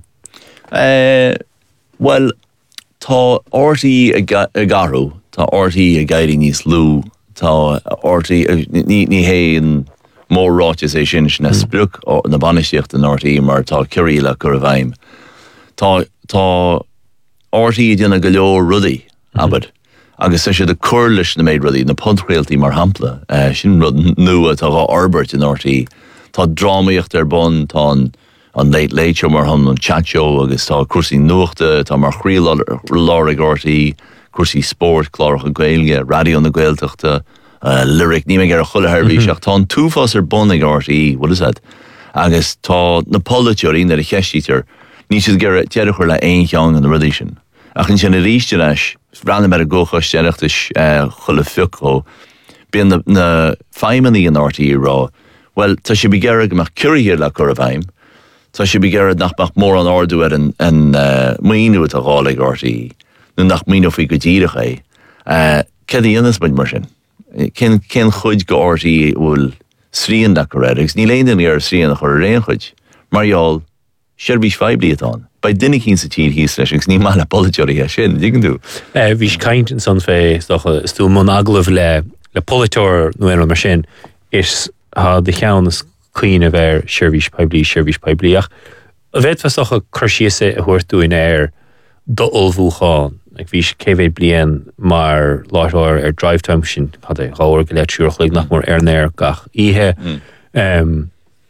Uh, well, tá ortaí a garú, tá ortaí a gairí níos lú, tá ortaí ní ní héan mór ráitis é sin na spruc na banisteocht an ortaí mar tá ciríla gur a bhaim. Tá tá ortaí déanana go leor rudaí abad. Agus sé de curlis na méid rudaí na puntréaltaí mar hampla. Uh, sin rud nua tá gá arbert in ortaí. Tá drámaíocht ar bon, tá an an late late show mar han an chat show agus tá cuasaí nuachta, tá mar chríl lárig ortaí, cuasaí sport, clárach a gailge, radio na gailteachta, uh, lyric, ní me ar a chuile harbhí seach, tá an túfás ar bonig ortaí, what is that? Agus tá na politeorí na a cheistítar, ní siad gur dead chuir le aon cheang an rudí sin. Ach an sin a ríiste leis, ranna mar a gocha steireachtas uh, chuile fiúch bíon na, na feimimeí an ortaí rá, well, tá si begéire go meach curíhir le chur a bhaim, tá si begéire nach bach mór an ardú ar an, an uh, míú a gálaigh ortaí, nó nach míú fao go díirech é. Uh, Cad íonas baid mar sin. Cén chuid go ortaí bhfuil sríon da go réiregus, ní léon ar sríon a chur réon chuid, marall Sherbís five atán. Bei duine cín sa tír híos leis, agus ní má le politeorí a sin, dí gan tú? Bhís caint in san fé, stú món aglah le le politeoir nó mar sin, is ha de cheannas cuioine bheith Sherbís peblií, Sherbís pebliíach. A bheith fes a chuirsíosa a thuirtú in air do olbhúcháin, ag bhís céhéad blian mar láithir ar drive time sin, had é gáir go le túrchaigh nach mór ar néir gach ihe. Mm.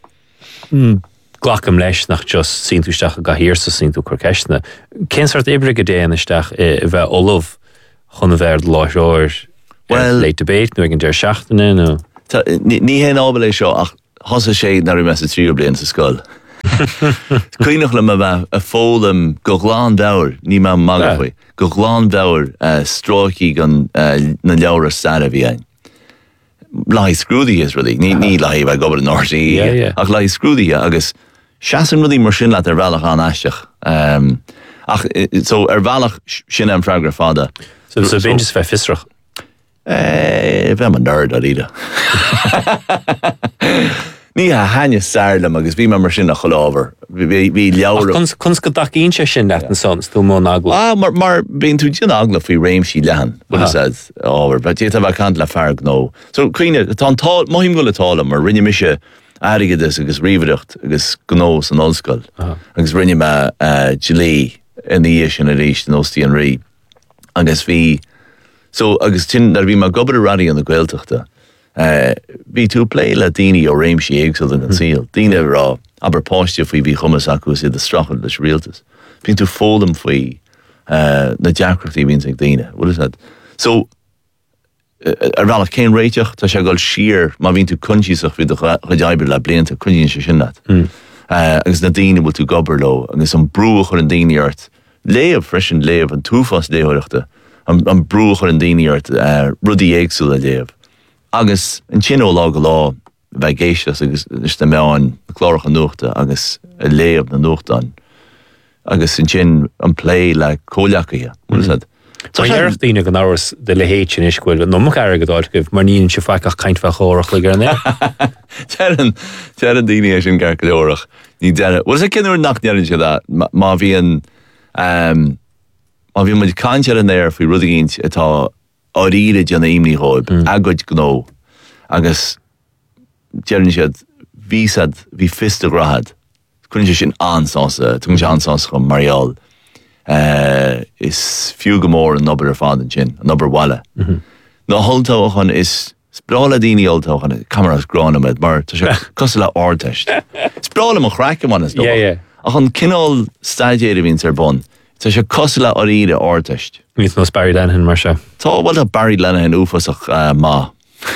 Um, Glacham leis nach just síntúisteach a gahíirsa síntú chuceisna. Cén sort ibre go déanaisteach i bheith olbh chun a bheith láithir well, leit debate, nu ag an deir seachtainna nó? Ní hén ábal é seo ach thosa sé nar i me sa tríú blian sa scoil. Cuoinech le bheith a fólam go gláán bheabhar, ní má maga chuoi, go gláán bheabhar uh, stráicí gan uh, na leabhar sada bhí ein. Lai scrúdaí is rudaí, ní ní lai bheith gobal an ortaí, yeah, yeah. ach lai scrúdaí agus seasan rudaí mar sin leat ar bhealach an aisteach. Um, ach, so ar bhealach sin an freagra fada. So, so, so bhain just bheith fistrach? Eh, bheith man nerd ar ide. Ní a haine sarlam agus bhí mar sin a choláver. Bhí leabhar. Cons go daíonn se sin leat an sons tú mó agla. Ah, mar mar bíon tú gin agla fao réimsí lehan, what is that ábhar, but tí a bh cant le fearg nó. So cuioine, tá maithim go le tála mar rinne mise aigedas agus riomhaireacht agus gnós an ollscoil. Agus rinne me gelí in the sin a rééis an ostíí an rí. Agus bhí, so agus tin ar bhí mar gobar a radí an na Gaeltachta. Bhí tú plé le daoine ó réimsí éagsúil an síl. Daoine rá aber páiste faoi bhí chumas acu iad a strachel leis rialtas. Bhín tú fólam faoi na deacrachtaí bhín ag daoine. What is that? So, ar bhealach cén réiteach, tá sé gáil siar má bhín tú cunsíach fao do chuideaibir le blianta chuiníonn sé sin leat. Agus na daoine bhfuil tú gobar lo, agus an brú chuir an daoineart, léamh freisin léamh an túfas léireachta, an brú chuir an daoineart rudí éagsúil a léamh. Agus an sin ó lá go lá bheith géisteas agus is na meáin na chlárach an nuachta agus a léamh na nuachtain. Agus an sin an plé le cóleachaithe. What is that? Tá dhearach daoine an áras de le héit sin iscuil, nó mo air godáil goibh mar níonn se feicach caint fe chórach le garné. Tean tean daoine é sin gar go leorach. Ní deire. Was a cinúir nach dearann se that má bhíon má bhíon muid caintear an air faoi rudaigínt atá áíide deanna imní hóib, agad gnó, agus dearann siad bhísad bhí fista grahad. Cuinn sé sin ansása, tún sé ansása chun marial. Uh, is fiú go mór an nobar ar fád an sin, an nobar wala. Na holtáchan is sprála daoine oltáchan, cameras gránaid, mar tá sé cos le áirteist. Sprála mo chraicamán is Yeah, yeah. Ach an cinál staidéir bhín ar bon, tá sé cos le áíide áirteist. Níos nó Barry Lenihan mar se. Tá bhil a Barry Lenihan úfasach uh, má.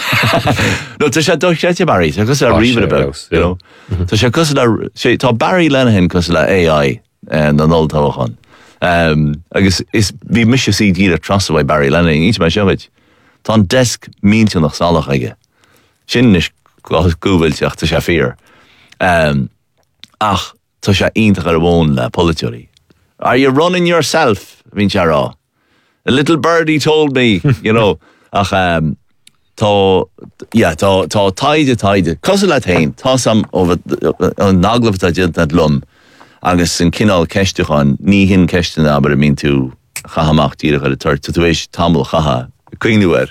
No, tá sé dóch sé Barry, tá cos le riomh about, you know. Tá sé cos le, tá Barry Lenihan cos le A I an oltáchan. Um, agus is bhí mis sí díad trasahhaid Barry Lenihan, ís me seoid. Tá an desk mínte nach salach aige. Sin is gúbhailteach tá sé fear. Um, ach, tá sé ionintach ar bhin le politeoirí. Are you running yourself? Bhín sé rá. A little birdie told me, you know, ach, um, tá, yeah, tá, tá taide taide. Cos le tain, tá sam over an naglah tá dint na lum. Agus an cinál ceisteáin, ní hin ceistena aber a mín tú chahamach tíirech ar a tuirt, tú éis tamil chaha, cuinúir.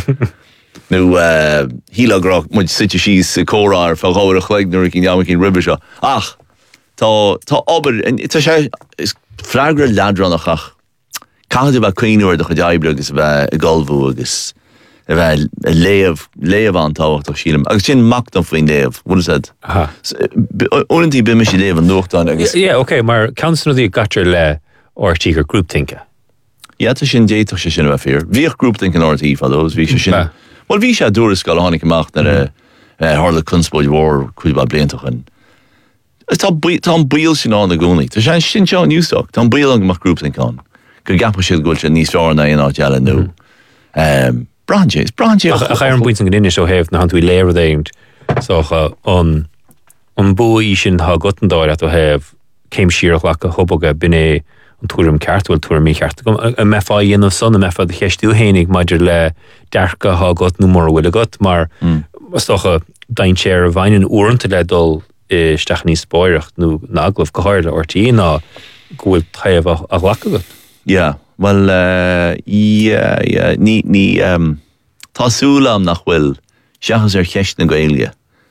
Nú hílagrach, muid site síos córáir fel gáir a chleig nuair cin neamach cin ribbe seo. Ach, tá tá aber, tá sé is freigra ladránach ach. Cáidir bheith cuinúir do chuideaibbre agus bheith i galbhú agus a bheith léamh, léamh an táhacht ach sílam. Agus sin macht an faoin léamh, what is that? Orintí bí me sé léamh an nuachtáin agus. Yeah, okay, mar cansan í gatar le ortí gur groupthinke. Ja, tá sin déach sé sin a bheith fear. Bhíoh groupthink an ortí fadós, bhí sé sin. Well, bhí sé dúras gáil a tháinig amach nar a hála cunspóid mhór chuidbá bliantach an. Tá an bíal sin an na gúnaí. Tá sé sin seo newstalk. Tá an bíal an amach groupthink an. Go gappa siad gúil sé níos fearna in áit eile nó. Brandje, is brandje. A chair an buint an gine seo hef na han tú léir déint so an an bú í sin ha gotendáir at hef céim siach le a hoboga binné an túm ceartúil túir mí ceart a mefa dhéanamh son a mefa de cheistú hénig maidir le dearcha ha got nó mór bhfuil a got mar stocha dain séir a bhainin uanta le dul isteach níos spóireacht nó naglah go háir le ortaí ná gohfuil taobh a ghlacha got. Yeah. Well, uh, yeah, yeah, ní, ní, um, tásúlam nach bhfuil seachas ar cheist na Gaeilge.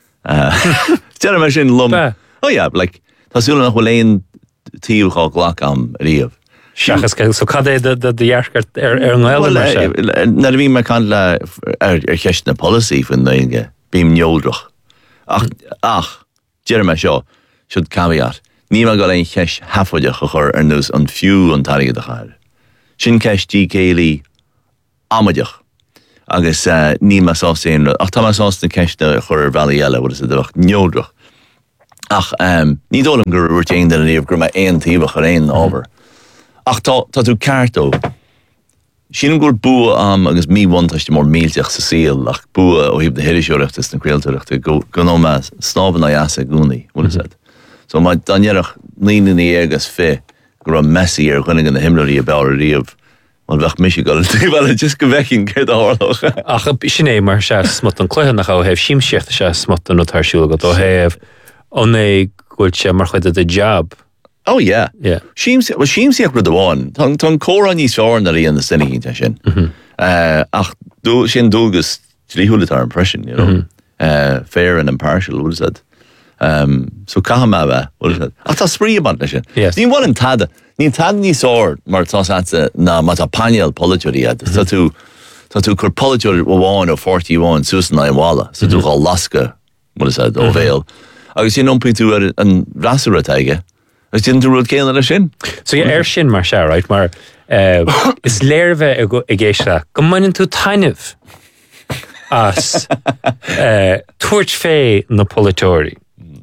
Dear me sin lum. Oh yeah, like, tásúlam nach bhfuil éon tíú chá glach am riamh. Seachas go, so cad é de dhearchart ar an gáil mar se? Na bhí me can le ar cheist na policy fan Gaeilge, bím neoldrach. Ach, ach, dear me seo, siúd caveat, ní me go éon cheist hafoideach a chur ar nús an fiú an taige de chair. Sin ceistí céilí amaideach agus uh, ní me sásin ach tá me sásta ceiste chur bhealaí eile bud is a dbach neoldrach. Ach um, ní dólam gur ruirtéin den riamh gur me éon tíbach ar éon ábhar. Ach tá tá tú ceartó. Sin gur bua am agus mí bhainteiste mór mílteach sa síl ach bua ó híb de hiiriseoireachtas na craoltóireachta go nó me snában a jaasa gúnaí, what is that? So ma danéireach líanaí agus fé gur an mesí ar chunig an na himlaí a beir riamh Well bheith mis go bhile just go bhecinn céir áloch. Ach sinné mar se smut an cluthe nach hef síimseocht se smut an tarsúla go ó hef an é gúilt se mar chuide de job. Oh yeah. Yeah. Seems well seems like the one. Tong tong córa níos fearr na í the sinning sin. Uh ach do sin dulgus trí húla impression, you know. Mm-hmm. Uh fair and impartial, what is that? Um so Kahama, what is that? Ach tá sprí about sin. Yes. Ní bhil an tada. Ní tada ní sór mar tá satsa na mata panel politúí ad. Tá tú tá tú cur politúí bháin ó forty-one Susan na wala. So tú gal lasca, what is that? Óvéil. Agus sin ompi tú an rasúra taige. Is didn't rud céile lei sin? So yeah, er sin mar se, right? Mar uh, is léirve a géisra. Go mainin tú taineh as uh, tuairt fé na politóirí.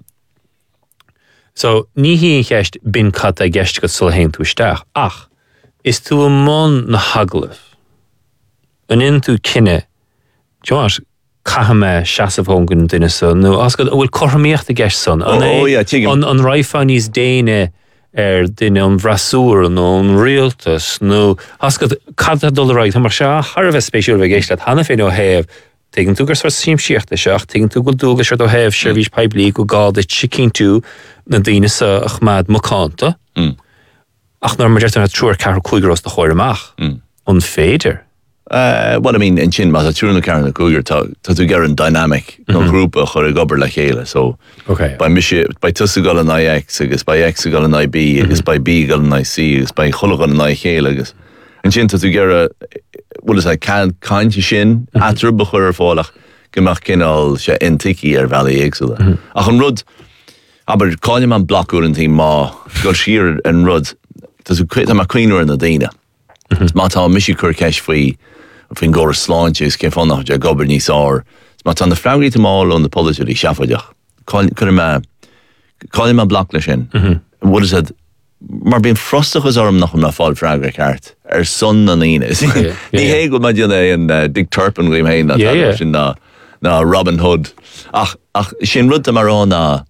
So ní hí cheist bin cat a gceist go sul héin tú isteach. Ach, is tú amón na haglah. An in tú cinenne, Josh, Kahame Shasafon gun dinner son. No, ask will cormíocht the geist son. Oh yeah, tigam. On on Raifanis Dane er din on Vrasur no on Realtus no. Ask cad dollar right. Hamar sha harve special geist that Hanna fe no have. Tegen tú gus sim síocht seach, tegen tú go dúgus se do hef service pipe league go gáil de chicken tú na dine sa achmad mocanta. Ach nar mar na trúr car cuigros de choirmach. On féidir. Uh, what I mean, in chin, mas a turn car na cougar to to get a dynamic no group a chor gober la chéile. So okay. By mishi by tusa gal an I X, agus by X gal an I B, agus by B gal an I C, agus by cholle an I chéile agus. In chin to get a what is I can kind shin atru bechur fólach gemach kinal se intiki er valley exula. Ach an rud aber call man blockúr an team ma go sheer and rud to quit ma queener in the dina. Ma tá mishi cur cash fui fin go sláintjes cé fan nach gober ní sár. Ma tan de fragri mal on the policy shafadeach. Kun ma call ma block lei sin. What is it? Mar bíon frostachas orm nach na fáil fragri kart. Er son an ine. Ní hé go ma in Dick Turpin goim héin na sin na na Robin Hood. Ach ach sin rud mar na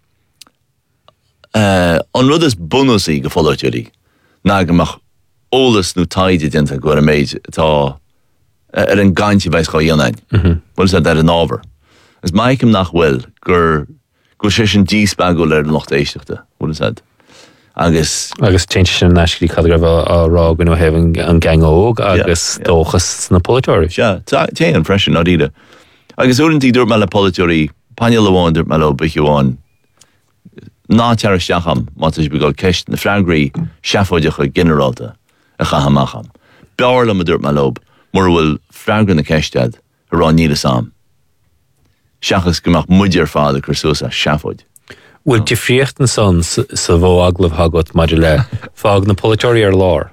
uh on rud is bonusi go follow-tudy. Na gemach ólas nó taide dinta go a méid tá ar an gaintí bheits go dionain. Bhil sé ar an ábhar. Is maicim nach bhfuil gur go sé sin díospa go leir an locht éisteachta. Bhil sé. Agus agus teinte sin naiscí cad raibh a rá go nó heh an gang óg agus dóchas na politóirí. Se, té an freisin á ide. Agus úintí dúirt me le politóirí, panne leháin dúirt me le bichiúáin ná teiristeacham má is be go ceist na freigraí seafóideacha generalta. A chahamacham. Bearla ma dúirt me lob, mar bhfuil freagra na ceistead a rá níle sam. Seachas gomach muidir fád chur suas a seafóid. Bhfuil difriocht an son sa bhó aglah hagat maidir le fág na politóirí ar lár.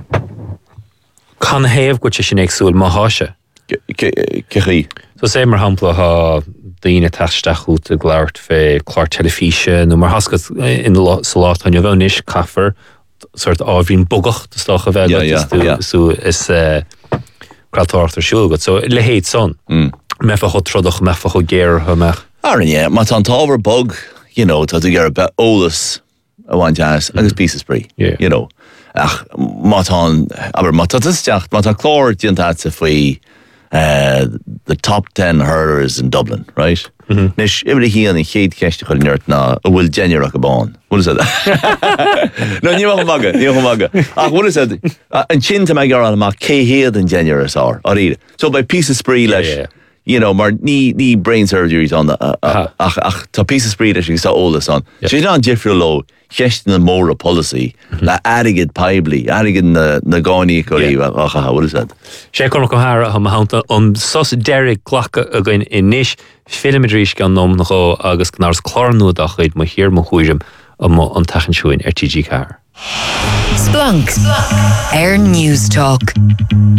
Can héamh go sin éagsúil má háise. Cechaí. So sé mar hampla ha daoine taisteach út a gláirt fé clár telefíse nó mar hascad in sa lát an bhhanis caafar sort ábhín bogacht stocha bheith yeah, yeah, yeah. so is gratáirtar siúlgad so le héad son mefa chu trodach mefa chu géir ha meach Aran yeah, má tá an tábhar bog, you know, tá tú gar be ólas a bhain jazz agus písa sprí, you know. Ach má tá aber má tá isteach má tá chlár dionta sa faoi uh, the top ten hurlers in Dublin, right? Mm-hmm. Nish every he and chéad ceiste chuil neart ná a bhfuil déineach a bán. What is that? No, ní má maga, ní má maga. Ach, what is that? An sin ta me gar an má cé héad an déinear as ár, ar ide. So by piece of spree leis, yeah, yeah. You know, mar ní ní brain surgeries on the uh, uh, ach ach tá piece of spree leis sa ólas on. Yeah. She's not Jeffrey Lowe, cheist na móra policy, mm-hmm. La adigid paibli, adigid na na gáí choí, ach what is that? Sé con go hara ha mahananta on sos Derek Glacha again in nish filmedrís gan nom nach agus knars clarnú a chuid mo hir mo chuirim am an tachan siúin R T G car. Splunk. Air News Talk.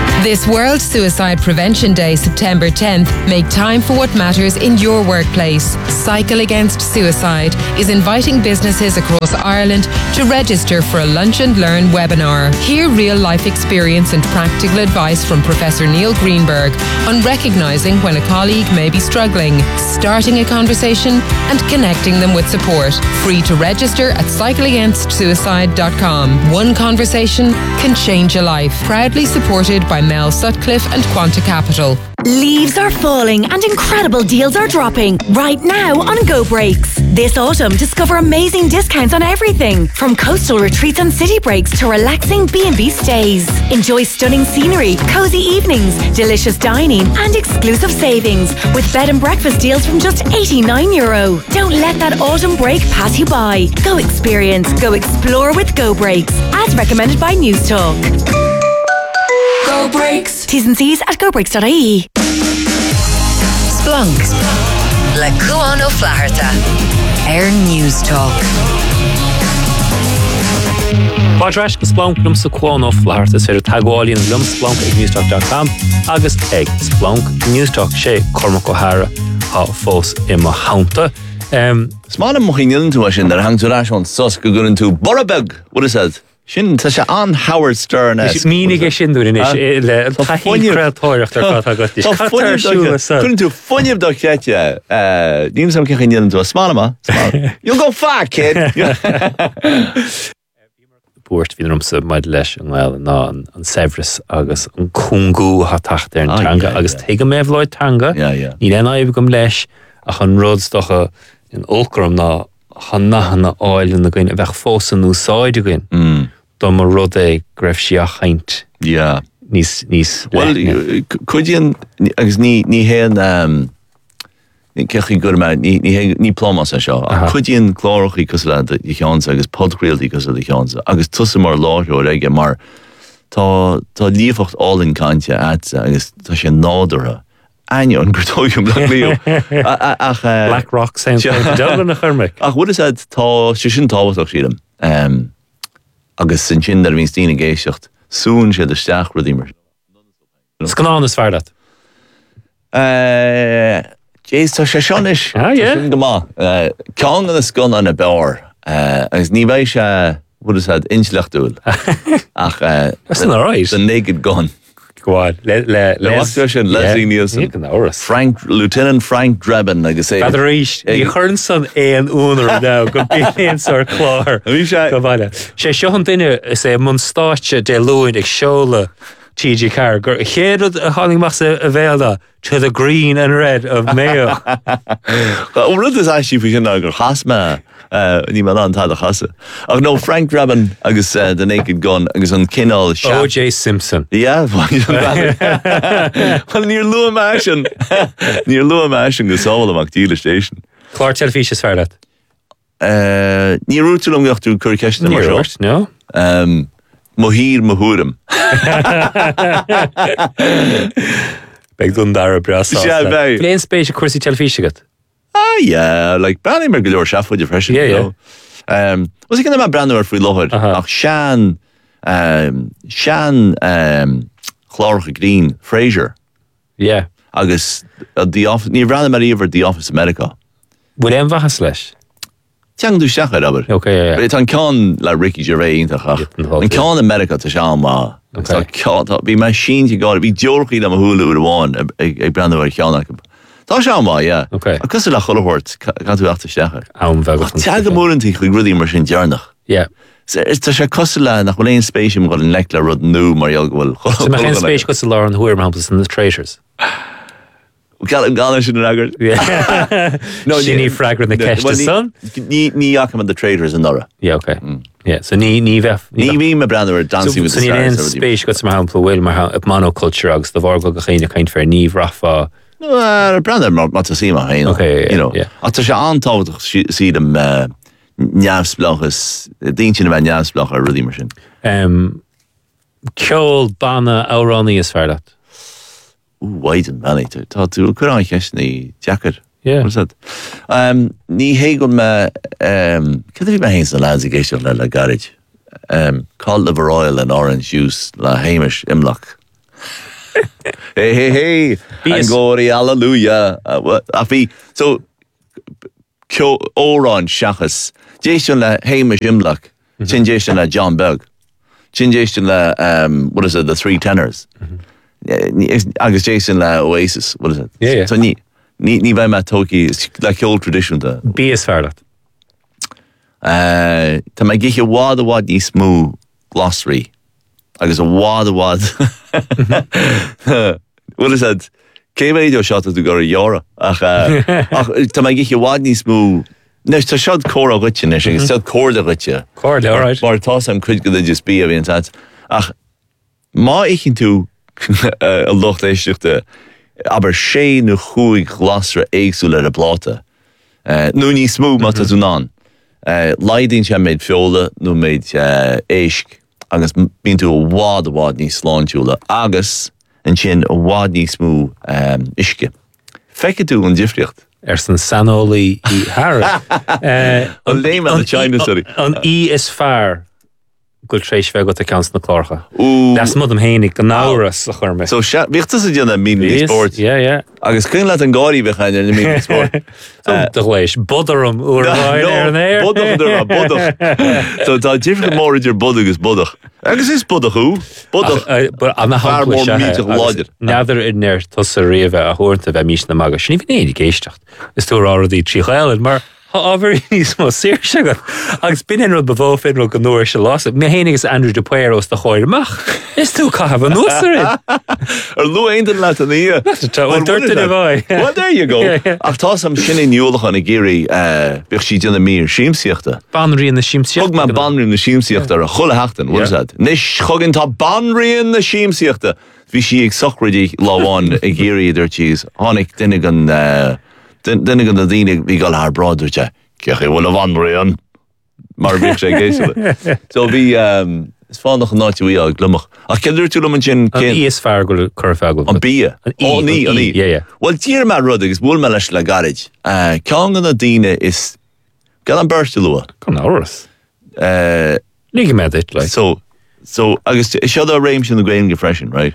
This World Suicide Prevention Day, September tenth, make time for what matters in your workplace. Cycle Against Suicide is inviting businesses across Ireland to register for a Lunch and Learn webinar. Hear real-life experience and practical advice from Professor Neil Greenberg on recognising when a colleague may be struggling, starting a conversation and connecting them with support. Free to register at cycle against suicide dot com. One conversation can change a life. Proudly supported by Mel Sutcliffe and Quanta Capital. Leaves are falling and incredible deals are dropping right now on Go Breaks. This autumn, discover amazing discounts on everything from coastal retreats and city breaks to relaxing B and B stays. Enjoy stunning scenery, cozy evenings, delicious dining and exclusive savings with bed and breakfast deals from just eighty-nine euro. Don't let that autumn break pass you by. Go experience, go explore with Go Breaks. As recommended by News Talk. Go Breaks. T's and C's at go breaks dot I E. Splunk. Le Cuan O'Flaherty. Air News Talk. Pádrais go Splunk lum sa Cuan O'Flaherty sé tagháilín lum Splunk ag newstalk dot com agus ag Splunk Newstalk sé Cormac O'Hara há fós I mo haunta. Um, Smána mo chi'n tú a sin ar hang tú rás on sos go gurinn tú Borabeg, what is that? Sin tá sé an Howard Stern es. Mínig é sin dúin is le taithí creatóireacht ar fáth agat is. Gurinn tú funineh do chete, níl sam cin chi'n tú a smána ma. You'll go far, kid. Búirt hí rum sa maid leis an gáil ná an Severus agus an cúngú ha tacht ar an tanga agus teige mé bhláid tanga. Ní le naibh gom leis ach an ródstocha in Olcram ná chan nachna áil na gine bheith fósan úsáide gine. Dá mar rud é greibh si a chaint. Yeah. Nís nís. Well, could you agus ní ní hen um cechi gur me ní ní ní plomas a seo. Could you chlórachaí cosla de cheansa agus podgrialtaí cosla de cheansa agus tusa mar láithreoir aige mar tá tá líofacht all-in cante at agus tá sé nádara. Anya an Bertoium Black Leo. Ach Black Rock sounds like Dublin na Churmick. Ach what is that tá sé sin táhaach sílam. Um agus sin sin dar vín stína géisiocht sún sé de steach rudímar. Scanán is fear dat. Uh Jés tá sé seanis. Ah, yeah. Sin gomá. Uh Ceann an scan an a bear. Uh agus ní bheith sé what is that inchlechtúil. Ach uh That's not right. The Naked Gun. Gwaad. Le le Le Washington Leslie Nielsen. Frank Lieutenant Frank Drebin agus é. Badar ríis í churn san é an únar ná go bíon sar chlár. Bhí sé go bhaile. Sé seo an duine is é mun státe de luin ag seola T G Carr gur chéad a háling mas a bhéalda to the green and red of Mayo. Well, rud is actually fi sin gur chasma ní man an tá a chasa. Ach no Frank Drebin agus uh, The Naked Gun agus an cinál O J Simpson. Yeah, well níor lua másin. Níor lua másin go sáil amach tíle station. Clár telefís is fear dat. Uh, ní rútúlum gachtú cur ceiste mar seo. No. Um, Mohír Mahúrim. Beg dún dar bras. Yeah, beg. Léon spéis a cuasí telefíse gat. Ah, yeah, like Brandy mar goleor seafúid depression. Yeah, yeah. You know? Um, was ik in ma Brandy mar frí lochad. Ach Sean, um, Sean, um, Chlárcha Green, Fraser. Yeah. Agus, uh, the office, ní Brandy mar íver The Office America. Bhfuil éon bhachas leis? Tiang dú seachad aber. Okay, yeah, yeah. But it's an Con, like Ricky Gervais, intachach. An Con America to Sean ma. Okay. Bí machine you got, bí diolchaí am a húla ur bháin ag Brandy mar cheannach. Tá Sean ma, yeah. Okay. Agus le chollehort, can tú achta steachar. Am bhagach. Tiag go mórintí chuig rudí mar sin dearnach. Yeah. Is tá sé cosla nach bhfuil éon spéisiom go an leicla rud nó mar eol go bhfuil. So ma chéan spéis go sa lá an huair mamplas in the Traitors. Gael gael sin an agard. Yeah. No, Sinní fragra na ceiste son? Ní ní acham the Traitors in Nora. Yeah, okay. Mm. Yeah, so ní ní bheith. Ní bhí me Brandy Dancing with the Stars. So ní éon spéis go sa hampla bhfuil mar monoculture agus the bhar go go chéine caint fear níomh rafa. No, uh, Brandy mar mat sí ma hain. Okay, you know. Yeah. A tá sé antábhaach sí dem neamsblachas, díntin bheith neamsblach ar rudí mar sin. Um, Ceol banna áránaí is fear dat. Ooh, wide and many. Tá tú cur an cheisní jacket. Yeah. What's that? Um, ní hégum me, um, cad bhí me héins na lads i géisioach le le garage. Um, called the Royal and orange juice la Hamish imlach. Hey, hey, hey. Bíos. And glory, hallelujah. Uh, what? Afi, so, Kyo Oran Shachas. Jason la Hamish Imlach. Chin Jason la John Berg. Chin Jason la, um, what is it, the three tenors. Agus Jason la Oasis. What is it? Yeah, yeah. So, ni, ni, ni vai ma toki, it's like old tradition da. Bíos fearlat. Uh, ta ma giche wad a wad ni smoo glossary. Agus a wad a wad. What is that? Cé radio shot at du go a euro. Ach, uh, ach, ta ma giche wad ni smoo. Nes ta shot cor a gutje, nes ag shot cor a gutje. Cor, all right. Mar tas am cwyd gyda just bi a fi yn tat. Ach, ma ich yn tu a loch leistigte, aber sé nu chwig glasra eigsúl ar a blata. Uh, nu ni smoo mat a dunan. Uh, Leiding se meid fiola, nu meid uh, eisk, agus bín tu a wad a wad ní sláintúla, agus an sin a wad ní smú um, iske. Feice tú an difriocht? Er san sanolaí í Hara. An léim an China, sorry. An í is fear gwyl treis fe got a cans na clorcha. Ooh. Das mod am hénig gan náras a churme. So, vichtas a dina mín ní sport. Yeah, yeah. Agus cyn laat an gori bechain ar na mín ní sport. So, de leis, bodarum oer vain er an eir. Bodach er a bodach. So, da difriocht mór idir bodach is bodach. Agus is bodach ú? Bodach. But an a Far hampla mór se míteach láidir. Neadar in er tos a riamh a hórta bheith mís na maga. Sin even éidir géistecht. Is tú áradí trí chaelid, mar ha aber níos mó sér se go. Agus bin in rud bevó fin rud go nóir se las. Me hénig is Andrew de Pueros de choir amach. Is tú cahab an nósar in. Ar lu eindan laat an ia. Well, dirt in a vai. Well, there you go. Yeah, yeah. Ach, tas am sinna niolach an a géri bich si dina mír símsiachta. Banrí in na símsiachta. Chog ma banri in na símsiachta ar a chulle hachten, what is Yeah. that? Nis chogin ta banri in na símsiachta. Vi si ag sochridi lawan a géri idir cheese. Honig dinnig an, dinnig an na dínig vi gal haar brodertje. Kech e wala banri an. Mar bich sé géisile. So vi, um, is fan nog náiti wi ag glumach. Ach, kellir tú lum an sin An í is fear gwyl curfagl. An bia. An í, Oh, ní, an an í, ní. yeah, yeah. Well, tír ma rud agus búl me leis le garage. Uh, Ceann gan a díine is gan an burst lua. Con áras. Uh, Lígi med it, like. so, so agus is siad a réim sin na grain gefreshin, right?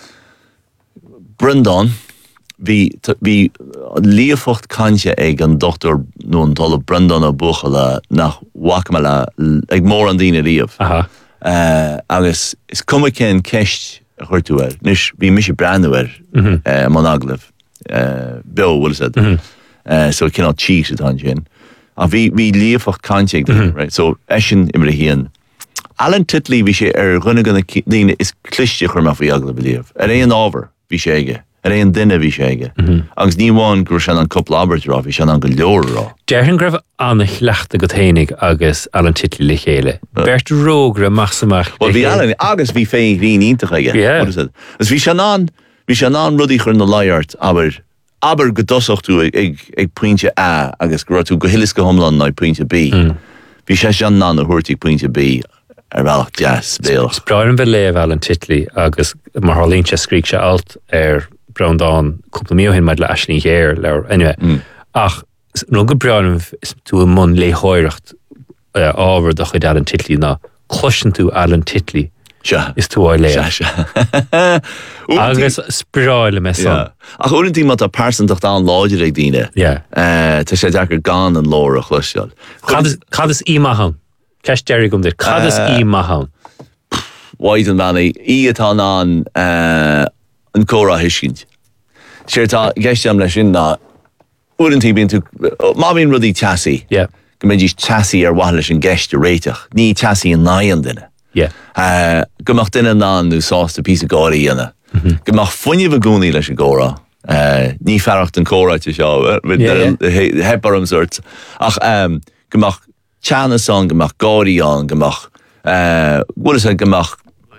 Brendan, vi vi líofocht kanje ag an doctor no an tolle Brendan a buchala nach wakmala ag mór an díine riamh. Aha. Uh, agus is cuma cén ceist a chuirtú ar. Nis bhí mis brandú ar uh, man aglah. Uh, Bill, what is it? Mm-hmm. Uh, so cannot cheat it on sin. A bhí bhí líofocht cante mm-hmm. right? So eisian imre hían. Alan Titley bhí sé ar gunna gana díine is cliste chur ma bhí aglah believe. Ar é an ábhar bhí sé aige. Ar é an duine bhí sé aige. Agus níháin gur sean an couple Albert rá, bhí sean an go leor rá. Deirhin gribh anna chleachta go ténig agus Alan Titley le chéile. Bert rógra machsamach. Well, bhí Alan, agus bhí fé hrín ítach aige. Yeah. What is it? As bhí sean an, bhí sean an rudí chur na leiart, aber aber go dosoch tú ag, ag, ag pointe A, agus go tú go hilis go homlan na pointe B. Bhí sé sean an a huirtig pointe B, ar bhealach jazz, béalach. Sprair an bheith léh Alan Titley agus mar hálínse scríg se alt ar Browndown cúpla mío hin maid le Ashley Gare leir anyway. Mm. Ach, nó go brean is tú an mun le hóirecht uh, ábhar do chuid Alan Titley na chluisin tú Alan Titley Se. is tú áil léir. Se, se. Agus spráile me san. Yeah. Ach, úrintí mat a persantacht an láidir ag díine. Yeah. Uh, Tá sé deacar gan an lór a chluisteal. Cad is í mahan. Ceist Derry gom dir. Cad is í mahan. Waid an manna, í atá an uh, an córa hiiscint. Sér tá gceiste am leis sin ná úrintí bíon tú, má bíon rudí teasí. Yeah. Go méid ís teasí ar bhaith leis an gceiste réiteach. Ní teasí an náan duine. Yeah. Uh, Gomach duine ná nú sásta pí a gáí ana. Mm-hmm. Gomach funne bh gúnaí leis an córa. Uh, ní ferracht an córáte seo, Yeah, heparm sort. Ach, um, gomach tseanna an, gomach gáí an, gomach, uh, what is it, gomach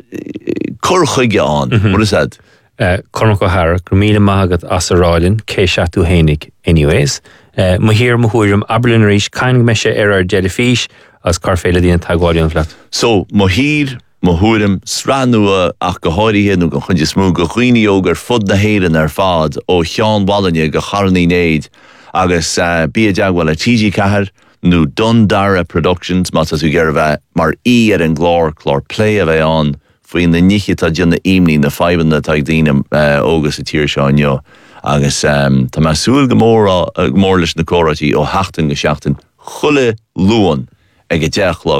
curchuige an, what is that? Uh, Cormac O'Hara, Gramína Mahagat as a Rálin, Cé Seatú Hénig, anyways. Uh, ma hir ma huirum Aberlin Rish, Cain me se ar ar jellyfish, as Carféile dín tagwádi an flat. So, mo hir, mo huirum, sranua ach go háirithe nó go chuide smú go chuoine ógur fud na héireann ar fad ó Seán Wallinne go charnaí néid agus uh, bí deagháil a T G Cahar nó Dundara Productions, mas asú gur bheith mar í ar an glór, chlór play a bheith an faoin na niche tá dionne imní na fiban na tá dtíine ógus a tíir seo anneo. Agus um, tá má súil go mór leis na córatí ó heachtain go seachtain chuile luan ag a deachlog